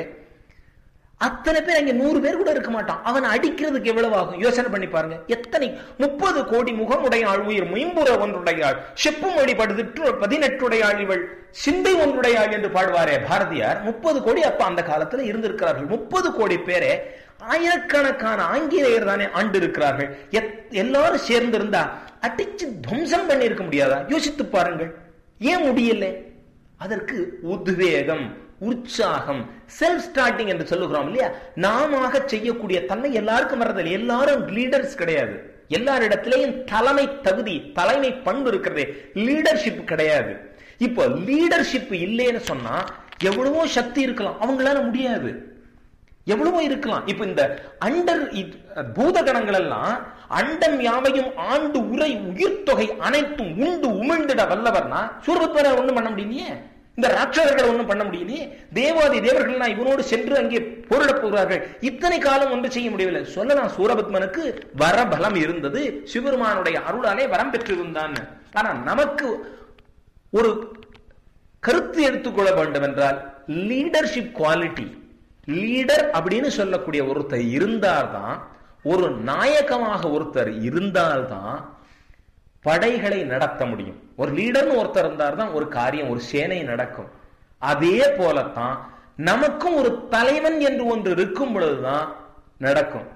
அத்தனை பேர் அங்க 100 பேர் கூட இருக்க மாட்டான். அவன் அடிக்கிறதுக்கு எவ்வளவு ஆகும் யோசனை பண்ணி பாருங்க. எத்தனை 30 கோடி முகமுடையாள் உயிர் முயம்புற ஒன்றுடையாள் செப்பும் வழிபடுதிற்று 18 இவள் சிந்தை ஒன்றுடையாள் என்று பாடுவாரே பாரதியார். 30 கோடி அப்ப அந்த காலத்துல இருந்திருக்கிறார்கள். 30 கோடி பேரே ஆயிரக்கணக்கான ஆங்கிலேயர் தானே ஆண்டு இருக்கிறார்கள். எல்லாரும் சேர்ந்து இருந்தா அடிச்சு துவம்சம் பண்ணி இருக்க முடியாதா? யோசித்து பாருங்கள். ஏன் முடியல? அதற்கு உத்வேகம், உற்சாகம், செல்ஃப் ஸ்டார்டிங் என்று சொல்லுகிறோம் இல்லையா? நாம செய்யக்கூடிய தன்மை எல்லாருக்கும் வர்றதில்லை. எல்லாரும் லீடர்ஸ் கிடையாது. எல்லாரிடத்திலேயும் தலைமை தகுதி, தலைமை பண்பு இருக்கிறது. லீடர்ஷிப் கிடையாது. இப்போ லீடர்ஷிப் இல்லைன்னு சொன்னா எவ்வளவோ சக்தி இருக்கலாம், அவங்களால முடியாது. எவ்வளவோ இருக்கலாம். இப்ப இந்த அண்டர் பூதகணங்கள் எல்லாம் அண்டம் யாவையும் ஆண்டு உரை உயிர் தொகை அனைத்தும் உண்டு உமிழ்ந்திட வல்லவர்னா சூரபத்மரை ஒண்ணும் பண்ண முடியலையே, இந்த ராட்சதர்கள் ஒண்ணும் பண்ண முடியலையே. தேவாதி தேவர்கள் இவனோடு சென்று அங்கே போரிட போகிறார்கள். இத்தனை காலம் ஒன்று செய்ய முடியவில்லை. சொல்லலாம், சூரபத்மனுக்கு வர பலம் இருந்தது, சிவபெருமானுடைய அருளாலே வரம் பெற்றிருந்தான். ஆனா நமக்கு ஒரு கருத்து எடுத்துக்கொள்ள வேண்டும் என்றால் லீடர்ஷிப் குவாலிட்டி, லீடர் அப்படின்னு சொல்லக்கூடிய ஒருத்தர் இருந்தால்தான், ஒரு நாயகமாக ஒருத்தர் இருந்தால்தான் படைகளை நடத்த முடியும். ஒரு லீடர்னு ஒருத்தர் இருந்தால்தான் ஒரு காரியம், ஒரு சேனை நடக்கும். அதே போலத்தான் நமக்கும் ஒரு தலைவன் என்று ஒன்று இருக்கும் பொழுதுதான் நடக்கும்.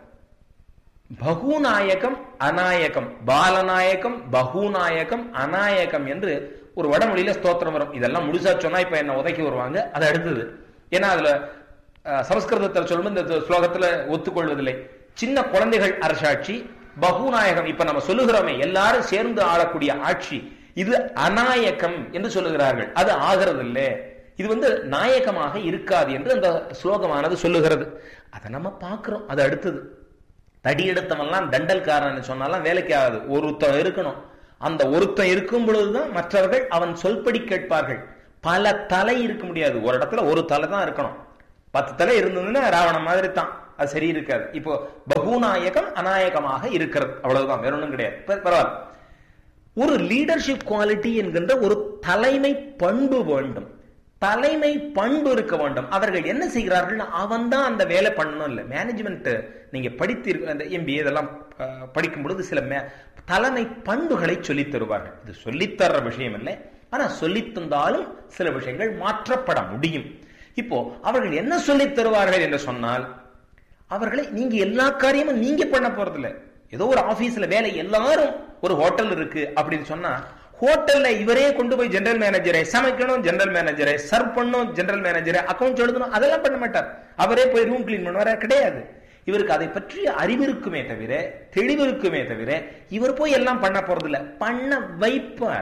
பகுநாயகம் அநாயகம், பாலநாயகம் பகுநாயகம் அநாயகம் என்று ஒரு வடமொழியில ஸ்தோத்திரம் வரும். இதெல்லாம் முழுசா சொன்னா இப்ப என்ன உதைக்கி வருவாங்க. அது அடுத்தது. ஏன்னா அதுல சமஸ்கிருதத்தில் சொல்லும் இந்த ஸ்லோகத்துல ஒத்துக்கொள்வதில்லை. சின்ன குழந்தைகள் அரசாட்சி, பகுநாயகம் இப்ப நம்ம சொல்லுகிறோமே எல்லாரும் சேர்ந்து ஆளக்கூடிய ஆட்சி, இது அநாயகம் என்று சொல்லுகிறார்கள். அது ஆகிறது இல்லை, இது நாயகமாக இருக்காது என்று அந்த ஸ்லோகமானது சொல்லுகிறது. அதை நம்ம பார்க்கிறோம். அது அடுத்தது. தடி எடுத்தவெல்லாம் தண்டல்காரன் சொன்னாலும் வேலைக்கு ஆகாது. ஒருத்தன் இருக்கணும். அந்த ஒருத்தன் இருக்கும் பொழுதுதான் மற்றவர்கள் அவன் சொல்படி கேட்பார்கள். பல தலை இருக்க முடியாது. ஒரு இடத்துல ஒரு தலை தான் இருக்கணும். 10 தலை இருந்ததுன்னா ராவணன் மாதிரி தான். அது சரி இருக்காது. இப்போ பகுநாயகம் அநாயகமாக இருக்கிறது, அவ்வளவுதான், வேற ஒன்றும் கிடையாது. பரவாயில்ல. ஒரு லீடர்ஷிப் குவாலிட்டி என்கின்ற ஒரு தலைமை பண்பு வேண்டும், தலைமை பண்பு இருக்க வேண்டும். அவர்கள் என்ன செய்கிறார்கள், அவன் தான் அந்த வேலை பண்ணணும் இல்லை. மேனேஜ்மெண்ட் நீங்க படித்து அந்த MBA இதெல்லாம் படிக்கும் பொழுது சில தலைமை பண்புகளை சொல்லித் தருவார்கள். இது சொல்லித்தர்ற விஷயம் இல்லை, ஆனா சொல்லித் தந்தாலும் சில விஷயங்கள் மாற்றப்பட முடியும். இப்போ அவர்கள் என்ன சொல்லித் தருவார்கள் என்று சொன்னால், அவர்களை நீங்க எல்லா காரியமும் நீங்க பண்ண போறதில்லை. ஏதோ ஒரு ஆபீஸ்ல வேலை, எல்லாரும் ஒரு ஹோட்டல் இருக்கு அப்படின்னு சொன்னா, ஹோட்டல்ல இவரே கொண்டு போய் ஜெனரல் மேனேஜரை சமைக்கணும், ஜெனரல் மேனேஜரை சர்வ் பண்ணணும், ஜெனரல் மேனேஜரை அக்கௌண்ட் எழுதணும், அதெல்லாம் பண்ண மாட்டார். அவரே போய் ரூம் கிளீன் பண்ணுவாரா? கிடையாது. இவருக்கு அதை பற்றி அறிவு இருக்குமே தவிர, தெளிவு இருக்குமே தவிர, இவர் போய் எல்லாம் பண்ண போறதில்லை. பண்ண வைப்பார்.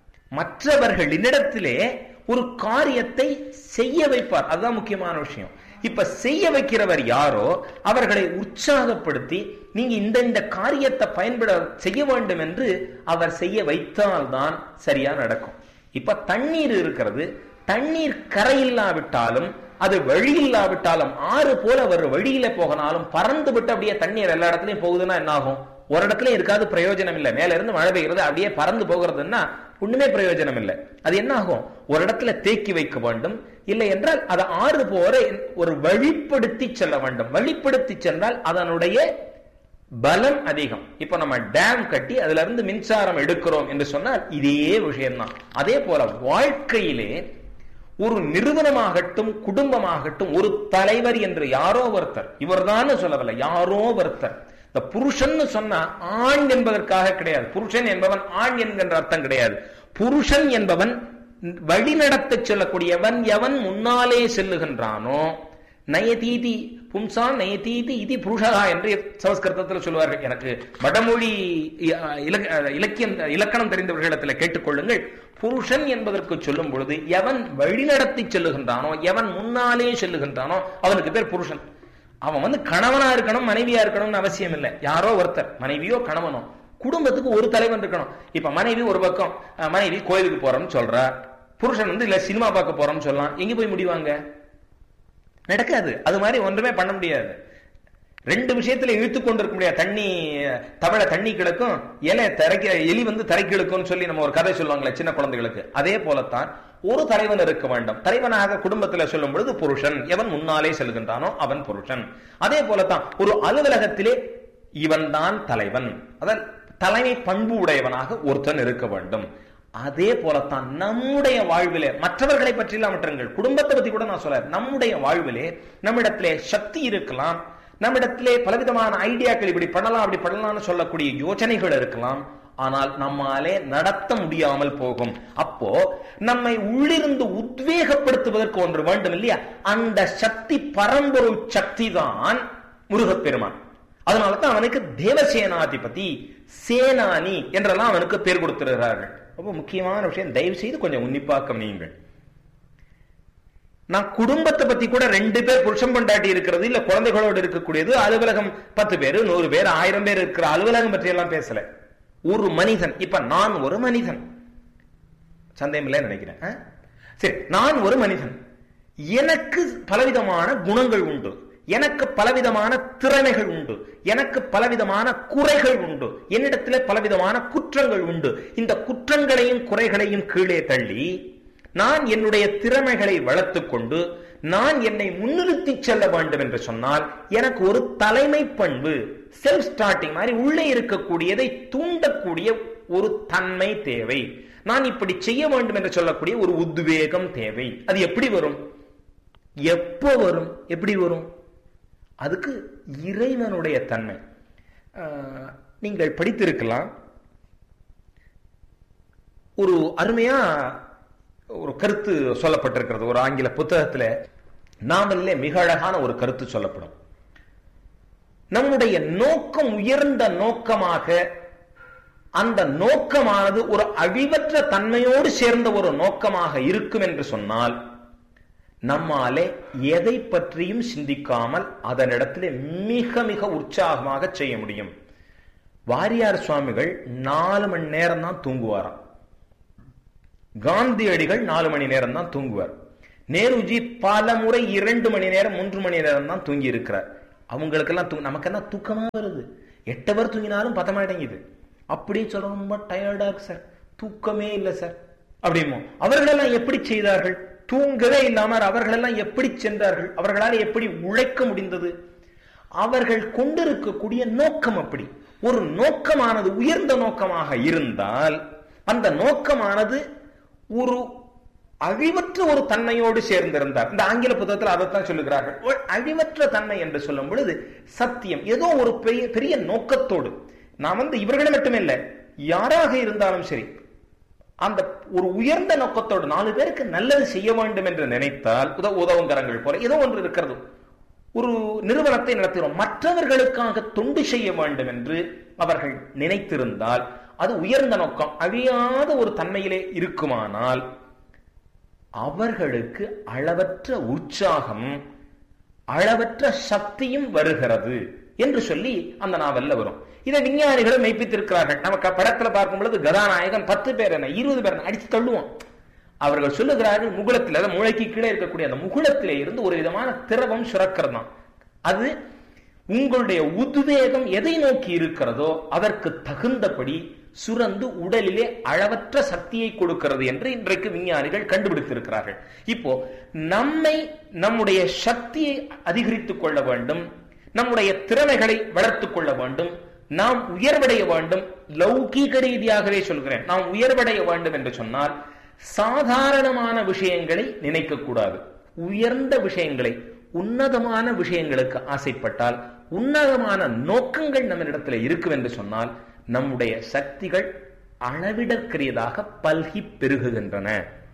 மற்றவர்களிடத்திலே ஒரு காரியத்தை செய்ய வைப்பார். அதுதான் முக்கியமான விஷயம். இப்ப செய்ய வைக்கிறவர் யாரோ அவர்களை உற்சாகப்படுத்தி நீங்க இந்த காரியத்தை பயன்பட செய்ய வேண்டும் என்று அவர் செய்ய வைத்தால்தான் சரியா நடக்கும். இப்ப தண்ணீர் இருக்கிறது, தண்ணீர் கரையில்லாவிட்டாலும் அது வழி இல்லாவிட்டாலும், ஆறு போல அவர் வழியில போகனாலும் பறந்து விட்டு அப்படியே தண்ணீர் எல்லா இடத்துலயும் போகுதுன்னா என்ன ஆகும்? ஒரு இடத்துல இருக்காது, பிரயோஜனம் இல்லை. மேல இருந்து மழை பெய்கிறது, அப்படியே பறந்து போகிறதுன்னா ஒண்ணுமே பிரயோஜனம் இல்லை. அது என்ன ஆகும்? ஒரு இடத்துல தேக்கி வைக்க வேண்டும். இல்லை என்றால் அதை ஆறு போற ஒரு வழிப்படுத்தி செல்ல வேண்டும். வழிப்படுத்தி சென்றால் அதனுடைய பலம் அதிகம். இப்ப நம்ம டேம் கட்டி அதுல இருந்து மின்சாரம் எடுக்கிறோம் என்று சொன்னால் இதே விஷயம்தான். அதே போல வாழ்க்கையிலே ஒரு நிறுவனமாகட்டும் குடும்பமாகட்டும் ஒரு தலைவர் என்று யாரோ ஒருத்தர், இவர்தான் சொல்லவில்லை, யாரோ ஒருத்தர். இந்த புருஷன் சொன்னா ஆண் என்பதற்காக கிடையாது. புருஷன் என்பவன் ஆண் என்கின்ற அர்த்தம் கிடையாது. புருஷன் என்பவன் வழிநடத்த செல்லக்கூடியவன். எவன் முன்னாலே செல்லுகின்றானோ, நயதீதி பும்சான் நயதீதி இது புருஷகா என்று சமஸ்கிருதத்தில் சொல்லுவார்கள். எனக்கு வடமொழி இலக்கணம் தெரிந்தவர்களிடத்தில் கேட்டுக்கொள்ளுங்கள். புருஷன் என்பதற்கு சொல்லும் பொழுது எவன் வழிநடத்தி செல்லுகின்றானோ, எவன் முன்னாலே செல்லுகின்றானோ அவனுக்கு பேர் புருஷன். அவன் கணவனா இருக்கணும், மனைவியா இருக்கணும்னு அவசியம் இல்லை. யாரோ ஒருத்தர், மனைவியோ கணவனோ, குடும்பத்துக்கு ஒரு தலைவன் இருக்கணும். இப்ப மனைவி ஒரு பக்கம், மனைவி கோயிலுக்கு போறோம்னு சொல்றா, புருஷன் இல்ல சினிமா பார்க்க போறோம்னு சொல்லலாம். எங்க போய் முடிவாங்க? நடக்காது. அது மாதிரி ஒன்றுமே பண்ண முடியாது. ரெண்டு விஷயத்துல இழுத்து கொண்டிருக்க முடியாது. தண்ணி தவளை தண்ணி கிழக்கும், எலி தரைக்கு இழுக்கும் சொல்லி நம்ம ஒரு கதை சொல்லுவாங்களே சின்ன குழந்தைகளுக்கு. அதே போலத்தான் ஒரு தலைவன் இருக்க வேண்டும். தலைவனாக குடும்பத்தில் சொல்லும் பொழுது புருஷன், எவன் முன்னாலே செல்கின்றானோ அவன் புருஷன். அதே போலத்தான் ஒரு அலுவலகத்திலே இவன் தான் தலைவன், அதான் தலைமை பண்பு உடையவனாக ஒருத்தன் இருக்க வேண்டும். அதே போலத்தான் நம்முடைய வாழ்விலே, மற்றவர்களை பற்றி விட்டுருங்கள், குடும்பத்தை பத்தி கூட நான் சொல்ல, நம்முடைய வாழ்விலே நம்மிடத்திலே சக்தி இருக்கலாம், நம்மிடத்திலே பலவிதமான ஐடியாக்கள், இப்படி பண்ணலாம் அப்படி பண்ணலாம்னு சொல்லக்கூடிய யோசனைகள் இருக்கலாம். ஆனால் நம்மாலே நடத்த முடியாமல் போகும். அப்போ நம்மை உள்ளிருந்து உத்வேகப்படுத்துவதற்கு ஒன்று வேண்டும் இல்லையா? அந்த சக்தி பரம்பொருள் சக்தி தான் முருகப்பெருமான். அதனாலதான் அவனுக்கு தேவசேனாதிபதி, சேனானி என்றெல்லாம் அவனுக்கு பேர் கொடுத்திருக்கிறார்கள். ரொம்ப முக்கியமான விஷயம், தயவு செய்து கொஞ்சம் உன்னிப்பாக்கம் நீங்கள். நான் குடும்பத்தை பத்தி கூட 2 பேர் புருஷன் பொண்டாட்டி இருக்கிறது, இல்ல குழந்தைகளோடு இருக்கக்கூடியது, அலுவலகம் 10 பேர் 100 பேர் 1000 பேர் இருக்கிற அலுவலகம் பற்றி எல்லாம் பேசல. ஒரு மனிதன், இப்ப நான் ஒரு மனிதன், சந்தேகம் இல்லை நினைக்கிறேன். சரி, நான் ஒரு மனிதன், எனக்கு பலவிதமான குணங்கள் உண்டு, எனக்கு பலவிதமான திறமைகள் உண்டு, எனக்கு பலவிதமான குறைகள் உண்டு, என்னிடத்துல பலவிதமான குற்றங்கள் உண்டு. இந்த குற்றங்களையும் குறைகளையும் கீழே தள்ளி நான் என்னுடைய திறமைகளை வளர்த்துக் கொண்டு நான் என்னை முன்னிறுத்தி செல்ல வேண்டும் என்று சொன்னால் எனக்கு ஒரு தலைமை பண்பு, செல்ஃப் ஸ்டார்டிங் மாதிரி உள்ளே இருக்கக்கூடியதை தூண்டக்கூடிய ஒரு தன்மை தேவை. நான் இப்படி செய்ய வேண்டும் என்று சொல்லக்கூடிய ஒரு உத்வேகம் தேவை. அது எப்படி வரும்? எப்போ வரும்? எப்படி வரும்? அதுக்கு இறைவனுடைய தன்மை. நீங்கள் படித்திருக்கலாம், ஒரு அருமையா ஒரு கருத்து சொல்லப்பட்டிருக்கிறது ஒரு ஆங்கில புத்தகத்தில். நாவலிலே மிக அழகான ஒரு கருத்து சொல்லப்படும். நம்முடைய நோக்கம் உயர்ந்த நோக்கமாக, அந்த நோக்கமானது ஒரு அழிவற்ற தன்மையோடு சேர்ந்த ஒரு நோக்கமாக இருக்கும் என்று சொன்னால் நம்மாலே எதை பற்றியும் சிந்திக்காமல் அதனிடத்திலே மிக மிக உற்சாகமாக செய்ய முடியும். வாரியார் சுவாமிகள் 4 மணி நேரம் தான் தூங்குவாராம். காந்தியடிகள் 4 மணி நேரம் தான் தூங்குவார். நேருஜி பல முறை 2 மணி நேரம் 3 மணி நேரம் தான் தூங்கி இருக்கிறார். அவங்களுக்கெல்லாம் நமக்கெல்லாம் தூக்கமா வருது. 8 hour தூங்கினாலும் பத்த மாட்டேங்குது. அப்படியே சொல்ல, ரொம்ப டயர்டா இருக்கு சார், தூக்கமே இல்லை சார் அப்படிமோ. அவர்களெல்லாம் எப்படி செய்தார்கள்? தூங்கவே இல்லாமல் அவர்களெல்லாம் எப்படி சென்றார்கள்? அவர்களால் எப்படி உழைக்க முடிந்தது? அவர்கள் கொண்டிருக்கக்கூடிய நோக்கம் அப்படி. ஒரு நோக்கமானது உயர்ந்த நோக்கமாக இருந்தால் அந்த நோக்கமானது ஒரு அழிவற்ற ஒரு தன்மையோடு சேர்ந்திருந்தார். இந்த ஆங்கில புத்தகத்தில் அதைத்தான் சொல்லுகிறார்கள். அழிவற்ற தன்மை என்று சொல்லும் பொழுது சத்தியம், ஏதோ ஒரு பெரிய நோக்கத்தோடு. நான் இவர்களை மட்டுமே இல்லை, யாராக இருந்தாலும் சரி, அந்த ஒரு உயர்ந்த நோக்கத்தோடு 4 பேருக்கு நல்லது செய்ய வேண்டும் என்று நினைத்தால், உதவுங்கரங்கள் போல ஏதோ ஒன்று இருக்கிறது. ஒரு நிறுவனத்தை நடத்துகிறோம், மற்றவர்களுக்காக தொண்டு செய்ய வேண்டும் என்று அவர்கள் நினைத்திருந்தால் அது உயர்ந்த நோக்கம், அழியாத ஒரு தன்மையிலே இருக்குமானால் அவர்களுக்கு அளவற்ற உற்சாகம், அளவற்ற சக்தியும் வருகிறது என்று சொல்லி அந்த நாவல்ல வரும். இதை விஞ்ஞானிகளும் மெய்ப்பித்திருக்கிறார்கள். நமக்கு படத்துல பார்க்கும் பொழுது கதாநாயகன் 10 பேர் என்ன 20 பேர் அடித்து தள்ளுவோம். அவர்கள் சொல்லுகிறார்கள், முகுளத்தில், அதாவது மூளைக்கு கீழே இருக்கக்கூடிய அந்த முகுளத்திலே இருந்து ஒரு விதமான திரவம் சுரக்கிறது. அது உங்களுடைய உத்வேகம் எதை நோக்கி இருக்கிறதோ அதற்கு தகுந்தபடி சுரந்து உடலிலே அளவற்ற சக்தியை கொடுக்கிறது என்று இன்றைக்கு விஞ்ஞானிகள் கண்டுபிடித்திருக்கிறார்கள். இப்போ நம்முடைய சக்தியை அதிகரித்துக் கொள்ள வேண்டும், நம்முடைய திறமைகளை வளர்த்துக் கொள்ள வேண்டும், நாம் உயர்வடைய வேண்டும். லௌகீக ரீதியாகவே சொல்கிறேன், நாம் உயர்வடைய வேண்டும் என்று சொன்னால் சாதாரணமான விஷயங்களை நினைக்க கூடாது. உயர்ந்த விஷயங்களை, உன்னதமான விஷயங்களுக்கு ஆசைப்பட்டால், உன்னதமான நோக்கங்கள் நம்மிடத்தில் இருக்கும் என்று சொன்னால் நம்முடைய சக்திகள் அளவிடற்கரியதாக பல்கி பெருகுகின்றன.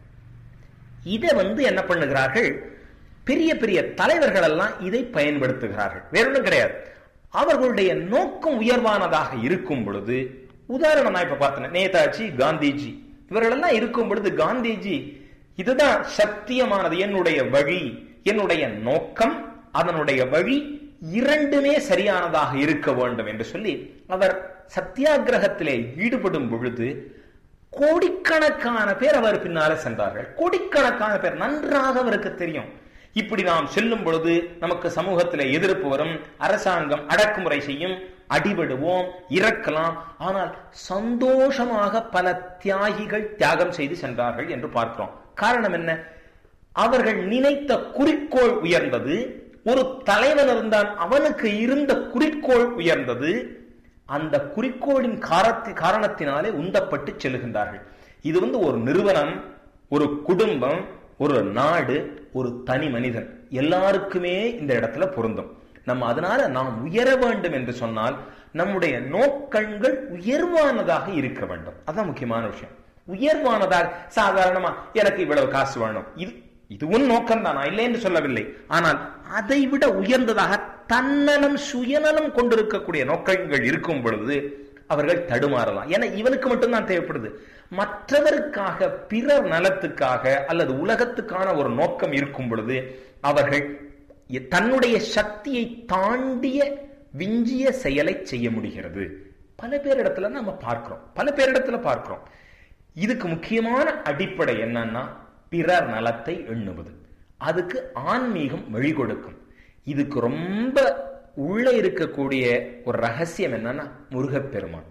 இதை என்ன பண்ணுகிறார்கள், பெரிய பெரிய தலைவர்கள் எல்லாம் இதை பயன்படுத்துகிறார்கள். வேறொன்றும் கிடையாது, அவர்களுடைய நோக்கம் உயர்வானதாக இருக்கும் பொழுது. உதாரணம் நான் இப்ப பார்த்தேன், நேதாஜி, காந்திஜி, இவர்கள் எல்லாம் இருக்கும் பொழுது காந்திஜி இதுதான் சத்தியமானது, என்னுடைய வழி, என்னுடைய நோக்கம், அதனுடைய வழி இரண்டுமே சரியானதாக இருக்க வேண்டும் என்று சொல்லி அவர் சத்தியாகிரகத்திலே ஈடுபடும் பொழுது கோடிக்கணக்கான பேர் அவர் பின்னாலே சென்றார்கள். கோடிக்கணக்கான பேர், நன்றாக அவருக்கு தெரியும், இப்படி நாம் செல்லும் பொழுது நமக்கு சமூகத்திலே எதிர்ப்பு வரும், அரசாங்கம் அடக்குமுறை செய்யும், அடிபடுவோம், இறக்கலாம். ஆனால் சந்தோஷமாக பல தியாகிகள் தியாகம் செய்து சென்றார்கள் என்று பார்க்கிறோம். காரணம் என்ன? அவர்கள் நினைத்த குறிக்கோள் உயர்ந்தது. ஒரு தலைவன் இருந்தான், அவனுக்கு இருந்த குறிக்கோள் உயர்ந்தது. அந்த குறிக்கோளின் காரணத்தினாலே உந்தப்பட்டு செல்லுகின்றார்கள். இது ஒரு நிறுவனம், ஒரு குடும்பம், ஒரு நாடு, ஒரு தனி மனிதன், எல்லாருக்குமே இந்த இடத்துல பொருந்தும். அதனால நாம் உயர வேண்டும் என்று சொன்னால் நம்முடைய நோக்கங்கள் உயர்வானதாக இருக்க வேண்டும். அதான் முக்கியமான விஷயம். உயர்வானதாக, சாதாரணமா எனக்கு இவ்வளவு காசு வேணும், இதுவும் நோக்கம் தான், நான் இல்லை என்று சொல்லவில்லை. ஆனால் அதை விட உயர்ந்ததாக தன்னலம், சுயநலம் கொண்டிருக்கக்கூடிய நோக்கங்கள் இருக்கும் பொழுது அவர்கள் தடுமாறலாம். ஏன்னா இவனுக்கு மட்டும்தான் தேவைப்படுது. மற்றவருக்காக, பிறர் நலத்துக்காக அல்லது உலகத்துக்கான ஒரு நோக்கம் இருக்கும் பொழுது அவர்கள் தன்னுடைய சக்தியை தாண்டிய விஞ்சிய செயலை செய்ய முடிகிறது. பல பேரிடத்துல நம்ம பார்க்கிறோம், பல பேரிடத்துல பார்க்கிறோம். இதுக்கு முக்கியமான அடிப்படை என்னன்னா பிறர் நலத்தை எண்ணுவது. அதுக்கு ஆன்மீகம் வழி கொடுக்கும். இதுக்கு ரொம்ப உள்ள இருக்கக்கூடிய ஒரு ரகசியம் என்னன்னா முருகப்பெருமான்.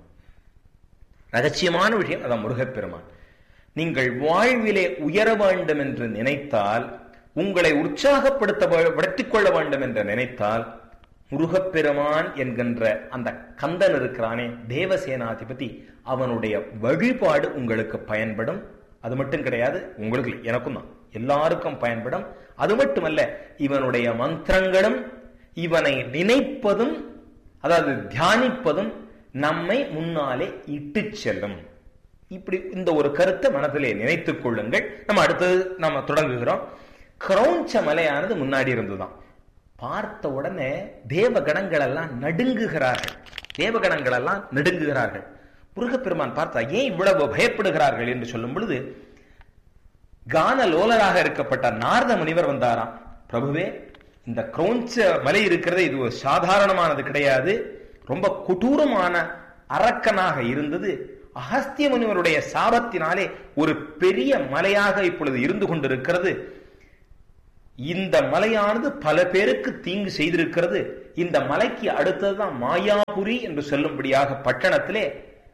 ரகசியமான விஷயம் அதான் முருகப்பெருமான். நீங்கள் வாழ்விலே உயர வேண்டும் என்று நினைத்தால், உங்களை உற்சாகப்படுத்திக் கொள்ள வேண்டும் என்று நினைத்தால், முருகப்பெருமான் என்கின்ற அந்த கந்தன் இருக்கிறானே, தேவசேனாதிபதி, அவனுடைய வழிபாடு உங்களுக்கு பயன்படும். அது மட்டும் கிடையாது, உங்களுக்கு, எனக்கும் தான், எல்லாருக்கும் பயன்படும். அது மட்டுமல்ல, இவனுடைய மந்திரங்களும் இவனை நினைப்பதும், அதாவது தியானிப்பதும் நம்மை முன்னாலே இட்டு செல்லும். இப்படி இந்த ஒரு கருத்தை மனதிலே நினைத்துக் கொள்ளுங்கள். நம்ம அடுத்தது நம்ம தொடங்குகிறோம். கிரௌஞ்ச மலையானது முன்னாடி இருந்துதான். பார்த்த உடனே தேவகணங்கள் எல்லாம் நடுங்குகிறார்கள். தேவகணங்கள் எல்லாம் நடுங்குகிறார்கள். முருகப்பெருமான் பார்த்தா ஏன் இவ்வளவு பயப்படுகிறார்கள் என்று சொல்லும் பொழுது, கான லோலராக இருக்கப்பட்ட நாரத முனிவர் வந்தாராம். பிரபுவே, இந்த கிரௌஞ்ச மலை இருக்கிறது, இது ஒரு சாதாரணமானது கிடையாது, ரொம்ப கொடூரமான அரக்கனாக இருந்தது. அகஸ்திய முனிவருடைய சாபத்தினாலே ஒரு பெரிய மலையாக இப்பொழுது இருந்து கொண்டிருக்கிறது. இந்த மலையானது பல பேருக்கு தீங்கு செய்திருக்கிறது. இந்த மலைக்கு அடுத்ததுதான் மாயாபுரி என்று சொல்லும்படியாக பட்டணத்திலே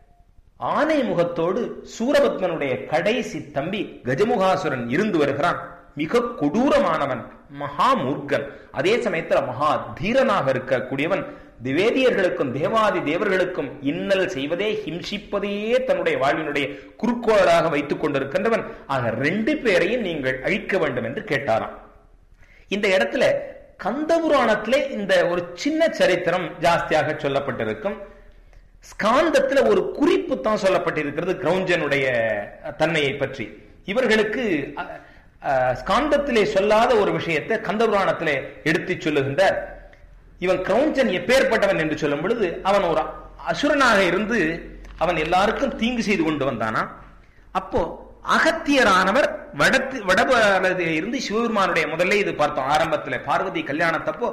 ஆனை முகத்தோடு சூரபத்மனுடைய கடைசி தம்பி கஜமுகாசுரன் இருந்து வருகிறான். மிக கொடூரமானவன், மகா மூர்க்கன், அதே சமயத்துல மகா தீரனாக இருக்கக்கூடியவன். திவேதியர்களுக்கும் தேவாதி தேவர்களுக்கும் இன்னல் செய்வதே, ஹிம்சிப்பதையே தன்னுடைய வாழ்வினுடைய குறிக்கோளாக வைத்துக் கொண்டிருக்கின்றவன். ஆக 2 பேரையும் நீங்கள் அழிக்க வேண்டும் என்று கேட்டாராம். இந்த இடத்துல கந்தபுராணத்திலே இந்த ஒரு சின்ன சரித்திரம் ஜாஸ்தியாக சொல்லப்பட்டிருக்கும். ஸ்காந்தத்துல ஒரு குறிப்பு தான் சொல்லப்பட்டிருக்கிறது கிரௌஞ்சனுடைய தன்மையை பற்றி. இவர்களுக்கு ஸ்காந்தத்திலே சொல்லாத ஒரு விஷயத்தை கந்தபுராணத்திலே எடுத்து சொல்லுகின்றார். இவன் கிரௌஞ்சன் எப்பேற்பட்டவன் என்று சொல்லும் பொழுது, அவன் ஒரு அசுரனாக இருந்து அவன் எல்லாருக்கும் தீங்கு செய்து கொண்டு வந்தானா. அப்போ அகத்தியரானவர் வடபாரதியில இருந்து சிவபெருமானுடைய, முதல்ல இது பார்த்தோம் ஆரம்பத்தில் பார்வதி கல்யாணத்தப்போ,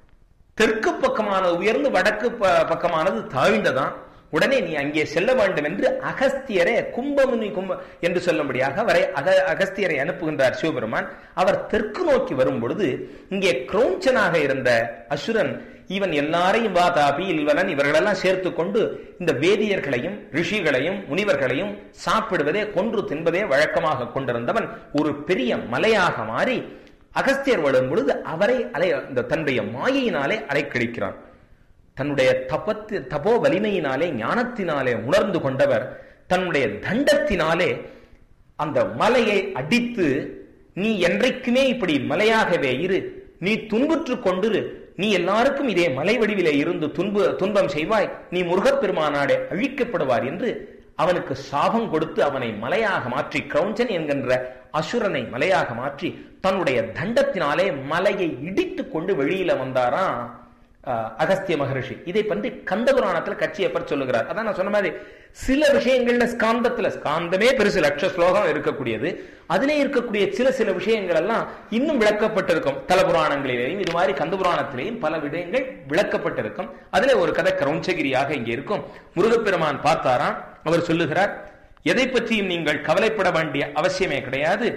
தெற்கு பக்கமானது உயர்ந்து வடக்கு பக்கமானது தாழ்ந்ததான். உடனே நீ அங்கே செல்ல வேண்டும் என்று அகஸ்தியரை கும்பமுனி என்று சொல்லும்படியாக வரை அகஸ்தியரை அனுப்புகின்றார் சிவபெருமான். அவர் தெற்கு நோக்கி வரும் பொழுது இங்கே கிரௌஞ்சனாக இருந்த அசுரன் இவன் எல்லாரையும் வாதாபி இல்வலன் இவர்களெல்லாம் சேர்த்து கொண்டு இந்த வேதியர்களையும் ரிஷிகளையும் முனிவர்களையும் சாப்பிடுவதே, கொன்று தின்பதே வழக்கமாக கொண்டிருந்தவன் ஒரு பெரிய மலையாக மாறி அகஸ்தியர் வரும் பொழுது அவரை தன்னுடைய மாயையினாலே அலைக்கழிக்கிறான். தன்னுடைய தபோ வலிமையினாலே ஞானத்தினாலே உணர்ந்து கொண்டவர் தன்னுடைய தண்டத்தினாலே அந்த மலையை அடித்து, நீ என்றைக்குமே இப்படி மலையாகவே இரு, நீ துன்புற்று கொண்டு நீ எல்லாருக்கும் இதே மலை வடிவிலே இருந்து துன்பம் செய்வாய், நீ முருகப்பெருமானாடே அழிக்கப்படுவார் என்று அவனுக்கு சாபம் கொடுத்து அவனை மலையாக மாற்றி, கிரௌஞ்சன் என்கின்ற அசுரனை மலையாக மாற்றி தன்னுடைய தண்டத்தினாலே மலையை இடித்து கொண்டு வெளியில வந்தாராம் அகஸ்திய மகரிஷி. இதை பற்றி கந்தபுராணத்துல கச்சியப்பர் சொல்லுகிறார். அதான் நான் சொன்ன மாதிரி சில விஷயங்கள்ல ஸ்காந்தமே பெருசு, லட்ச ஸ்லோகம் இருக்கக்கூடியது. அதிலே இருக்கக்கூடிய சில விஷயங்கள் எல்லாம் இன்னும் விளக்கப்பட்டிருக்கும். தலபுராணங்களிலேயும் இது மாதிரி கந்தபுராணத்திலேயும் பல விடயங்கள் விளக்கப்பட்டிருக்கும். அதுல ஒரு கதை கிரௌஞ்சகிரியாக இங்கே இருக்கும். முருகப்பெருமான் பார்த்தாராம். அவர் சொல்லுகிறார், எதை பற்றியும் நீங்கள் கவலைப்பட வேண்டிய அவசியமே கிடையாது,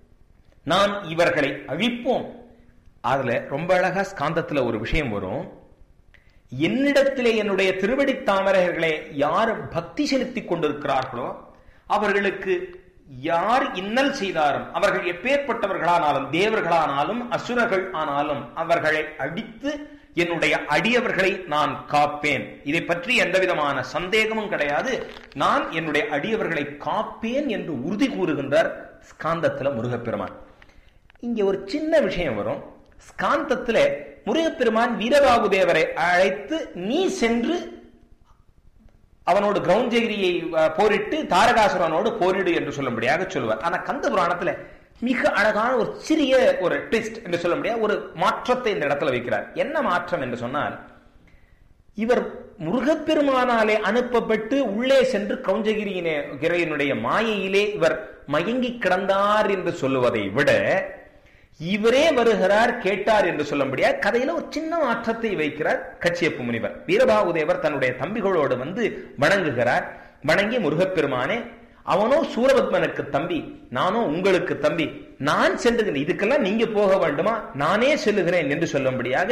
நான் இவர்களை அழிப்போம். அதுல ரொம்ப அழகா ஸ்காந்தத்துல ஒரு விஷயம் வரும். என்னிடத்திலே என்னுடைய திருவடி தாமரைகளை யார் பக்தி செலுத்திக் கொண்டிருக்கிறார்களோ அவர்களுக்கு யார் இன்னல் செய்தாரும், அவர்கள் எப்பேற்பட்டவர்களானாலும் தேவர்களானாலும் அசுரர்கள் ஆனாலும் அவர்களை அடித்து என்னுடைய அடியவர்களை நான் காப்பேன். இதை பற்றி எந்த விதமான சந்தேகமும் கிடையாது. நான் என்னுடைய அடியவர்களை காப்பேன் என்று உறுதி கூறுகின்றார் ஸ்காந்தத்துல முருகப்பெருமான். இங்க ஒரு சின்ன விஷயம் வரும். ஸ்காந்தத்துல முருகப்பெருமான் வீரபாகு தேவரை அழைத்து நீ சென்று அவனோடு கிரௌஞ்சகிரியை போரிட்டு தாரகாசுரனோடு போரிடு என்று சொல்லும்படியாக சொல்லுவார். ஆனா கந்த புராணத்துல மிக அழகான ஒரு சிறிய ஒரு ட்விஸ்ட் என்று சொல்ல முடியாது ஒரு மாற்றத்தை இந்த இடத்துல வைக்கிறார். என்ன மாற்றம் என்று சொன்னால், இவர் முருகப்பெருமானாலே அனுப்பப்பட்டு உள்ளே சென்று கிரௌஞ்சகிரியினுடைய மாயையிலே இவர் மயங்கி கிடந்தார் என்று சொல்லுவதை விட இவரே வருகிறார் கேட்டார் என்று சொல்ல முடியாது. கதையில ஒரு சின்ன மாற்றத்தை வைக்கிறார் கச்சியப்ப முனிவர். வீரபாகுதேவர் தன்னுடைய தம்பிகளோடு வந்து வணங்குகிறார். வணங்கி முருகப்பெருமானே, அவனோ சூரபத்மனுக்கு தம்பி, நானோ உங்களுக்கு தம்பி, நான் செல்லுகிறேன், இதுக்கெல்லாம் நீங்க போக வேண்டுமா, நானே செல்லுகிறேன் என்று சொல்லும்படியாக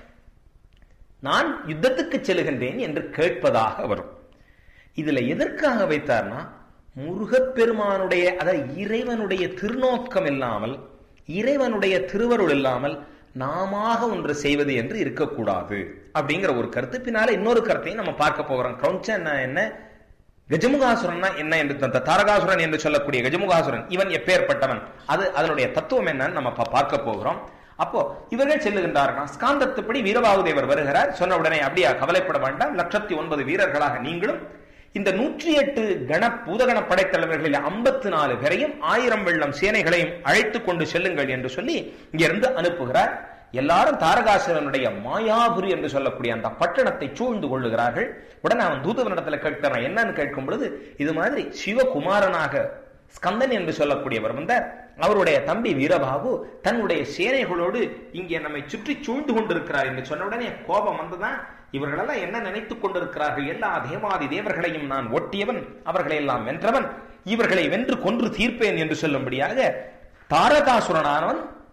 நான் யுத்தத்துக்கு செல்லுகின்றேன் என்று கேட்பதாக வரும். இதுல எதற்காக வைத்தார்னா, முருகப்பெருமானுடைய அதாவது இறைவனுடைய திருநோக்கம் இல்லாமல், இறைவனுடைய திருவருள் இல்லாமல் நாம ஒன்று செய்வது என்று இருக்கக்கூடாது அப்படிங்கிற ஒரு கருத்து. பின்னால இன்னொரு கருத்தையும் நம்ம பார்க்க போகிறோம். கிரௌஞ்சன் என்ன, கஜமுகாசுரன் என்ன என்று, தாரகாசுரன் என்று சொல்லக்கூடிய கஜமுகாசுரன் இவன் எப்பேற்பட்டவன், அதனுடைய தத்துவம் என்னன்னு நம்ம பார்க்க போகிறோம். அப்போ இவர்கள் செல்லுகின்றார்கள். ஸ்காந்தத்துப்படி வீரபாகுதேவர் வருகிறார். சொன்ன உடனே அப்படியா, கவலைப்பட வேண்டாம், 109 வீரர்களாக நீங்களும் இந்த 108 பூதகண படைத்தலைவர்களில் 54 பேரையும் 1000 வெள்ளம் சேனைகளையும் அழைத்துக் கொண்டு செல்லுங்கள் என்று சொல்லி இங்கிருந்து அனுப்புகிறார். எல்லாரும் தாரகாசுரனுடைய மாயாபுரி என்று சொல்லக்கூடிய அந்த பட்டணத்தை சூழ்ந்து கொள்ளுகிறார்கள். உடனே அவன் தூதவனிடத்துல கேட்கிறான். என்னன்னு கேட்கும் பொழுது, இது மாதிரி சிவகுமாரனாக ஸ்கந்தன் என்று சொல்லக்கூடியவர் வந்தார். அவருடைய தம்பி வீரபாகு தன்னுடைய சேனைகளோடு இங்கே நம்மை சுற்றி சூழ்ந்து கொண்டிருக்கிறார் என்று சொன்ன உடனே கோபம் வந்துதான், இவர்களெல்லாம் என்ன நினைத்துக் கொண்டிருக்கிறார்கள், எல்லா தேவாதி தேவர்களையும் நான் ஒட்டியவன், அவர்களை எல்லாம் வென்றவன், இவர்களை வென்று கொன்று தீர்ப்பேன் என்று சொல்லும்படியாக தாரகாசுரனானவன்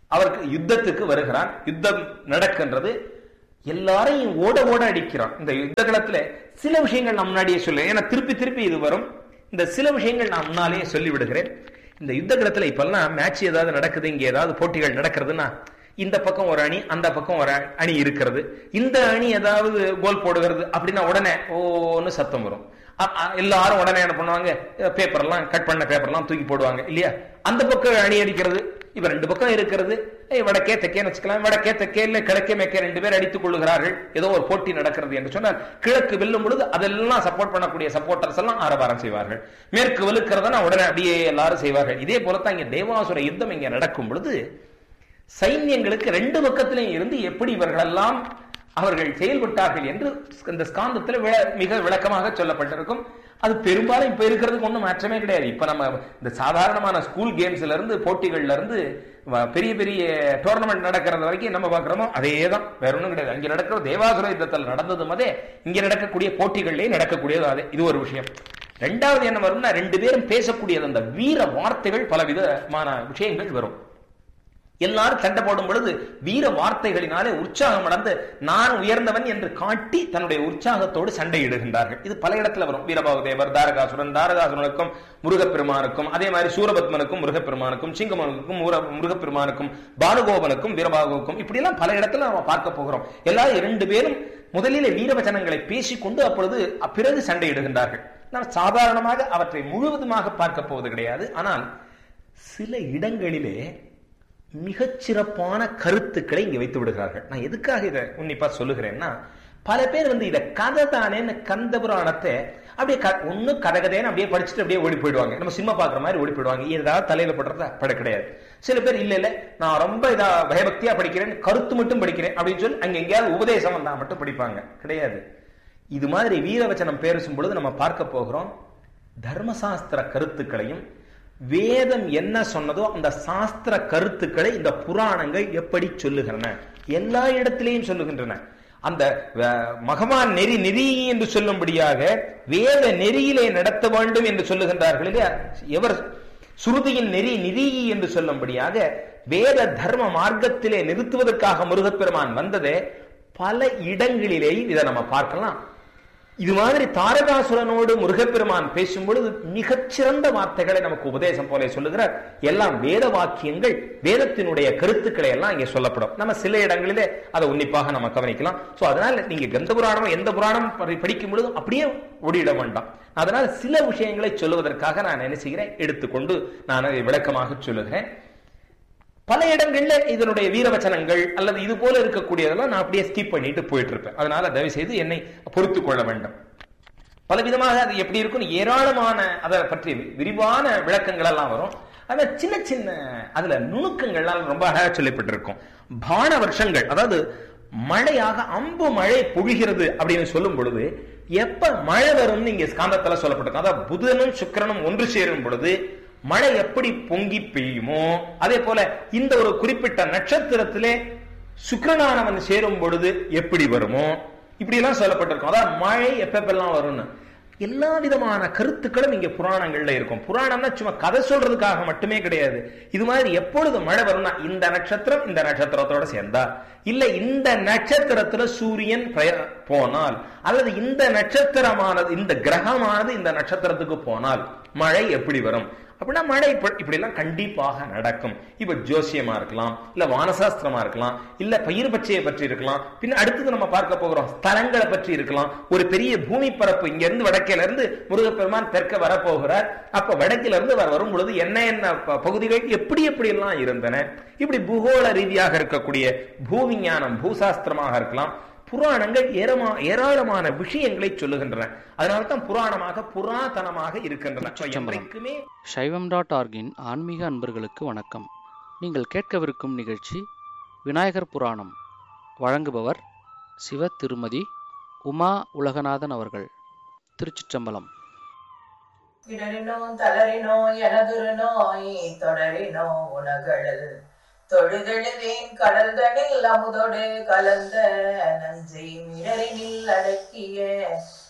அவருக்கு யுத்தத்துக்கு வருகிறான். யுத்தம் நடக்கின்றது. எல்லாரையும் ஓட ஓட அடிக்கிறான். இந்த யுத்த களத்துல சில விஷயங்கள் நான் முன்னாடியே சொல்ல, ஏன்னா திருப்பி திருப்பி இது வரும். இந்த சில விஷயங்கள் நான் முன்னாலேயே சொல்லி விடுகிறேன். இந்த யுத்த களத்துல இப்பெல்லாம் மேட்ச் ஏதாவது நடக்குது, இங்க ஏதாவது போட்டிகள் நடக்கிறதுனா இந்த பக்கம் ஒரு அணி, அந்த பக்கம் ஒரு அணி இருக்கிறது. இந்த அணி ஏதாவது கோல் போடுகிறது அப்படின்னா உடனே ஓன்னு சத்தம் வரும். எல்லாரும் உடனே என்ன பண்ணுவாங்க, பேப்பர்லாம் கட் பண்ண பேப்பர்லாம் தூக்கி போடுவாங்க இல்லையா. அந்த பக்கம் அணி அடிக்கிறது. இப்ப ரெண்டு பக்கம் இருக்கிறது, வடக்கே தெக்கேன்னு வச்சுக்கலாம். வடக்கே தெக்கே இல்ல கிழக்கே மேக்கே ரெண்டு பேர் அடித்துக் கொள்ளுகிறார்கள். ஏதோ ஒரு போட்டி நடக்கிறது என்று சொன்னால் கிழக்கு வெல்லும் பொழுது அதெல்லாம் சப்போர்ட் பண்ணக்கூடிய சப்போர்ட்டர்ஸ் எல்லாம் ஆரவாரம் செய்வார்கள். மேற்கு வெளுக்கிறதுனா உடனே அப்படியே எல்லாரும் செய்வார்கள். இதே போலத்தான் இங்க தேவாசுர யுத்தம் இங்க நடக்கும் பொழுது சைன்யங்களுக்கு ரெண்டு பக்கத்திலையும் இருந்து எப்படி இவர்கள் எல்லாம் அவர்கள் செயல்பட்டார்கள் என்று இந்த ஸ்காந்தத்தில் மிக விளக்கமாக சொல்லப்பட்டிருக்கும். அது பெரும்பாலும் இப்ப இருக்கிறதுக்கு ஒன்றும் மாற்றமே கிடையாது. இப்ப நம்ம இந்த சாதாரணமான ஸ்கூல் கேம்ஸ்ல இருந்து போட்டிகள்ல இருந்து பெரிய பெரிய டோர்னமெண்ட் நடக்கிறது வரைக்கும் நம்ம பாக்குறோமோ அதே தான், வேற ஒன்றும் கிடையாது. அங்க நடக்கிற தேவாசுர யுத்தத்தில் நடந்ததும் அதே, இங்க நடக்கக்கூடிய போட்டிகள்லேயே நடக்கக்கூடியது அதே. இது ஒரு விஷயம். ரெண்டாவது என்ன வரும்னா, ரெண்டு பேரும் பேசக்கூடியது அந்த வீர வார்த்தைகள், பல விதமான விஷயங்கள் வரும். எல்லாரும் சண்டை போடும் பொழுது வீர வார்த்தைகளினாலே உற்சாகம் அடைந்து நான் உயர்ந்தவன் என்று காட்டி தன்னுடைய உற்சாகத்தோடு சண்டையிடுகின்றார்கள். இது பல இடத்துல வரும். வீரபாகுதேவர், தாரகாசுரன், தாரகாசுரனுக்கும் முருகப்பெருமானுக்கும், அதே மாதிரி சூரபத்மனுக்கும் முருகப்பெருமானுக்கும், சிங்கமனுக்கும் முருகப்பெருமானுக்கும், பானுகோபனுக்கும் வீரபாகுவுக்கும், இப்படி எல்லாம் பல இடத்துல நம்ம பார்க்க போகிறோம். எல்லாரும் இரண்டு பேரும் முதலிலே வீரவச்சனங்களை பேசிக்கொண்டு அப்பொழுது பிறகு சண்டையிடுகின்றார்கள். நாம் சாதாரணமாக அவற்றை முழுவதுமாக பார்க்க போவது கிடையாது. ஆனால் சில இடங்களிலே மிகச்சிறப்பான கருத்துக்களை இங்க வைத்து விடுகிறார்கள். நான் எதுக்காக இதை உன்னிப்பா சொல்லுகிறேன்னா, பல பேர் இதை கதை தானேன்னு கந்த புராணத்தை அப்படியே ஒண்ணு கதகதேன்னு அப்படியே படிச்சுட்டு அப்படியே ஓடி போயிடுவாங்க. நம்ம சினிமா பாக்குற மாதிரி ஓடி போயிடுவாங்க. ஏதாவது தலையில படுறதா பட கிடையாது. சில பேர் இல்ல நான் ரொம்ப இதா பயபக்தியா படிக்கிறேன், கருத்து மட்டும் படிக்கிறேன் அப்படின்னு சொல்லி அங்க எங்கேயாவது உபதேசம் வந்தா மட்டும் படிப்பாங்க. கிடையாது. இது மாதிரி வீரவச்சனம் பேசும் பொழுது நம்ம பார்க்க போகிறோம் தர்மசாஸ்திர கருத்துக்களையும், வேதம் என்ன சொன்னதோ அந்த சாஸ்திர கருத்துக்களை இந்த புராணங்கள் எப்படி சொல்லுகின்றன, எல்லா இடத்திலையும் சொல்லுகின்றன. அந்த மகவான் நெறி நெறி என்று சொல்லும்படியாக வேத நெறியிலே நடத்த வேண்டும் என்று சொல்லுகின்றார்கள். எவர் சுருதியின் நெறி நெறி என்று சொல்லும்படியாக வேத தர்ம மார்க்கத்திலே நிறுத்துவதற்காக முருகப்பெருமான் வந்ததே பல இடங்களிலேயும் இதை நம்ம பார்க்கலாம். இது மாதிரி தாரகாசுரனோடு முருகப்பெருமான் பேசும் பொழுது மிகச்சிறந்த வார்த்தைகளை நமக்கு உபதேசம் போல சொல்லுகிறார். எல்லாம் வேத வாக்கியங்கள், வேதத்தினுடைய கருத்துக்களை எல்லாம் இங்கே சொல்லப்படும். நம்ம சில இடங்களிலே அதை உன்னிப்பாக நம்ம கவனிக்கலாம். சோ அதனால நீங்க கந்த புராணம் எந்த புராணம் படிக்கும் பொழுதும் அப்படியே ஓடிட வேண்டாம். அதனால சில விஷயங்களை சொல்லுவதற்காக நான் என்ன செய்கிறேன், எடுத்துக்கொண்டு நான் அதை விளக்கமாக சொல்லுகிறேன். பல இடங்கள்ல இதனுடைய வீரவச்சனங்கள் அல்லது இது போல இருக்கக்கூடியதெல்லாம் நான் அப்படியே ஸ்கிப் பண்ணிட்டு போயிட்டு இருப்பேன். அதனால தயவு செய்து என்னை பொறுத்துக் கொள்ள வேண்டும். பலவிதமாக அது எப்படி இருக்கும், ஏராளமான அதை பற்றி விரிவான விளக்கங்கள் எல்லாம் வரும். ஆனா சின்ன சின்ன அதுல நுணுக்கங்கள்லாம் ரொம்ப அழகாக சொல்லப்பட்டிருக்கும். பான வருஷங்கள், அதாவது மழையாக அம்பு மழை பொழிகிறது அப்படின்னு சொல்லும் பொழுது எப்ப மழை வரும்னு இங்க ஸ்காந்தத்துல சொல்லப்பட்டிருக்கும். அதாவது புதனும் சுக்கிரனும் ஒன்று சேரும் பொழுது மழை எப்படி பொங்கி பெய்யுமோ அதே போல இந்த ஒரு குறிப்பிட்ட நட்சத்திரத்திலே சுக்கிரனானவன் சேரும் பொழுது எப்படி வருமோ இப்படி எல்லாம் சொல்லப்பட்டிருக்கும். அதாவது மழை எப்பெல்லாம் வரும்னு எல்லா விதமான கருத்துக்களும் இங்க புராணங்கள்ல இருக்கும். புராணம்னா சும்மா கதை சொல்றதுக்காக மட்டுமே கிடையாது. இது மாதிரி எப்பொழுது மழை வரும்னா இந்த நட்சத்திரம் இந்த நட்சத்திரத்தோட சேர்ந்தா, இல்ல இந்த நட்சத்திரத்துல சூரியன் போனால், அல்லது இந்த நட்சத்திரமானது இந்த கிரகமானது இந்த நட்சத்திரத்துக்கு போனால் மழை எப்படி வரும் அப்படின்னா மழை இப்படி எல்லாம் கண்டிப்பாக நடக்கும். இப்ப ஜோசியமா இருக்கலாம், இல்ல வானசாஸ்திரமா இருக்கலாம், இல்ல பயிர் பச்சையை பற்றி இருக்கலாம். பின்ன அடுத்தது நம்ம பார்க்க போகிறோம் ஸ்தலங்களை பற்றி இருக்கலாம். ஒரு பெரிய பூமி பரப்பு, இங்க இருந்து வடக்கில இருந்து முருகப்பெருமான் தெற்க வரப்போகிறார். அப்ப வடக்கில இருந்து வரும் பொழுது என்ன என்ன பகுதிகள் எப்படி எப்படி எல்லாம் இருந்தன, இப்படி பூகோள ரீதியாக இருக்கக்கூடிய பூவிஞ்ஞானம் பூசாஸ்திரமாக இருக்கலாம். புராணங்கள் ஏராளமான விஷயங்களை சொல்லுகின்றன. அதனால்தான் புராணமாக புராதனமாக இருக்கின்றன.
சைவம்.org-இன் ஆன்மீக அன்பர்களுக்கு வணக்கம். நீங்கள் கேட்கவிருக்கும் நிகழ்ச்சி விநாயகர் புராணம். வழங்குபவர் சிவ திருமதி உமா உலகநாதன் அவர்கள். திருச்சிற்றம்பலம்.
இடரினோ தளரினோ எனதுரு நோய் தொடரினோ உணகடல் தொழுதெழுவேன் கடல்தனில் அமுதோடு கலந்த நஞ்சை மிடரினில் அடக்கிய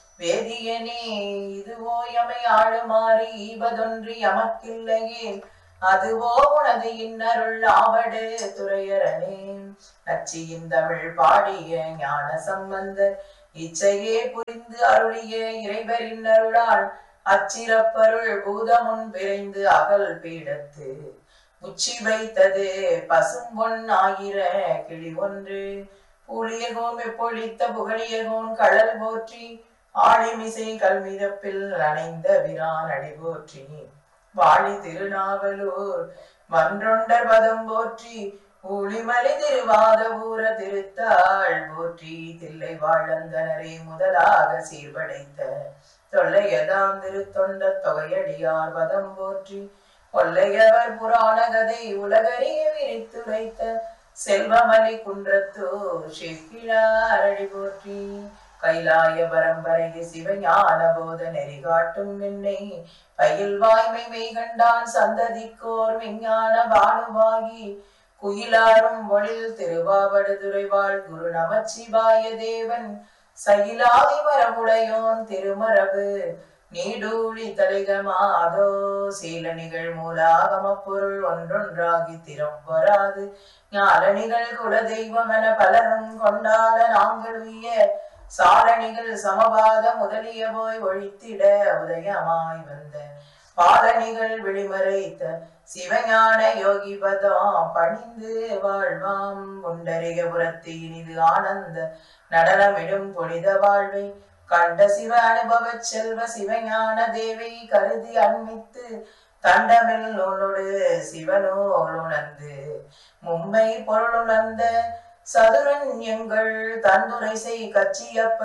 வேதியனே இதுவோ எமை ஆளுமாறி ஈவதொன்றி எமக்கில்லையே அதுவோ உனது இன்னருள் ஆவடு துறையரணே. நச்சியின் தமிழ் பாடிய ஞான சம்பந்தர் இச்சையே புரிந்து அருளிய இறைவர் இன்னருளால் அச்சிறப்பருள் பூதமுன் விரைந்து அகல் பீடத்து உச்சி வைத்தது பசும்பொன் ஆயிர கிளி ஒன்று. புளியகோன் வெப்பொழித்த புகழியகோன் கடல் போற்றி ஆழிமிசை கல்மிதப்பில் அணைந்த விரான் அடி போற்றி. வாழி திருநாவலூர் மன்றொண்டர் பதம் போற்றி ஊழிமலை திருவாத ஊர திருத்தாள் போற்றி. தில்லை வாழந்தனரே முதலாக சீர்படைத்த தொல்லையதாம் திருத்தொண்ட தொகையடியார் பதம் போற்றி. கொல்லையவர் புராண கதை உலகறிய விரித்துரைத்த செல்வமலி குன்றத்தூர் சிற்கிழார் அடி போற்றி. கைலாய பரம்பரைக்கு சிவஞான போத நெறி காட்டும் என்னை பயில் வாய்மை மெய்கண்டான் சந்ததிக்கோர் விஞ்ஞான பானுவாகி குயிலாரும் ஒளில் திருவாவடுதுறை வாழ் குரு நமச்சிவாய தேவன் சயிலாதி மரபுடையோன் திருமரபு நீடூழி தலைகமாதோ. சீல நிகழ் மூலாகம பொருள் ஒன்றொன்றாகி திறம் வராது ஞாலணிகள் குல தெய்வம் என பலரும் கொண்டாட நாங்கள் உய்ய சாரணிகள் சமபாத முதலிய போய் ஒழித்திட உதயமாய் வந்த பாலணிகள் விழிமறைத்த சிவஞான யோகி பதம் பணிந்து வாழ்வாம். புண்டரிகபுரத்து இனிது ஆனந்த நடனமிடும் புனித வாழ்வை கண்ட சிவ அனுபவ செல்வ சிவஞான தேவை கருதி அன்மித்து தண்டமில் நூலோடு சிவனோல் உணர்ந்து மும்மை பொருள் உணர்ந்த சதுரன் எங்கள் தந்துரை செய் கச்சியப்ப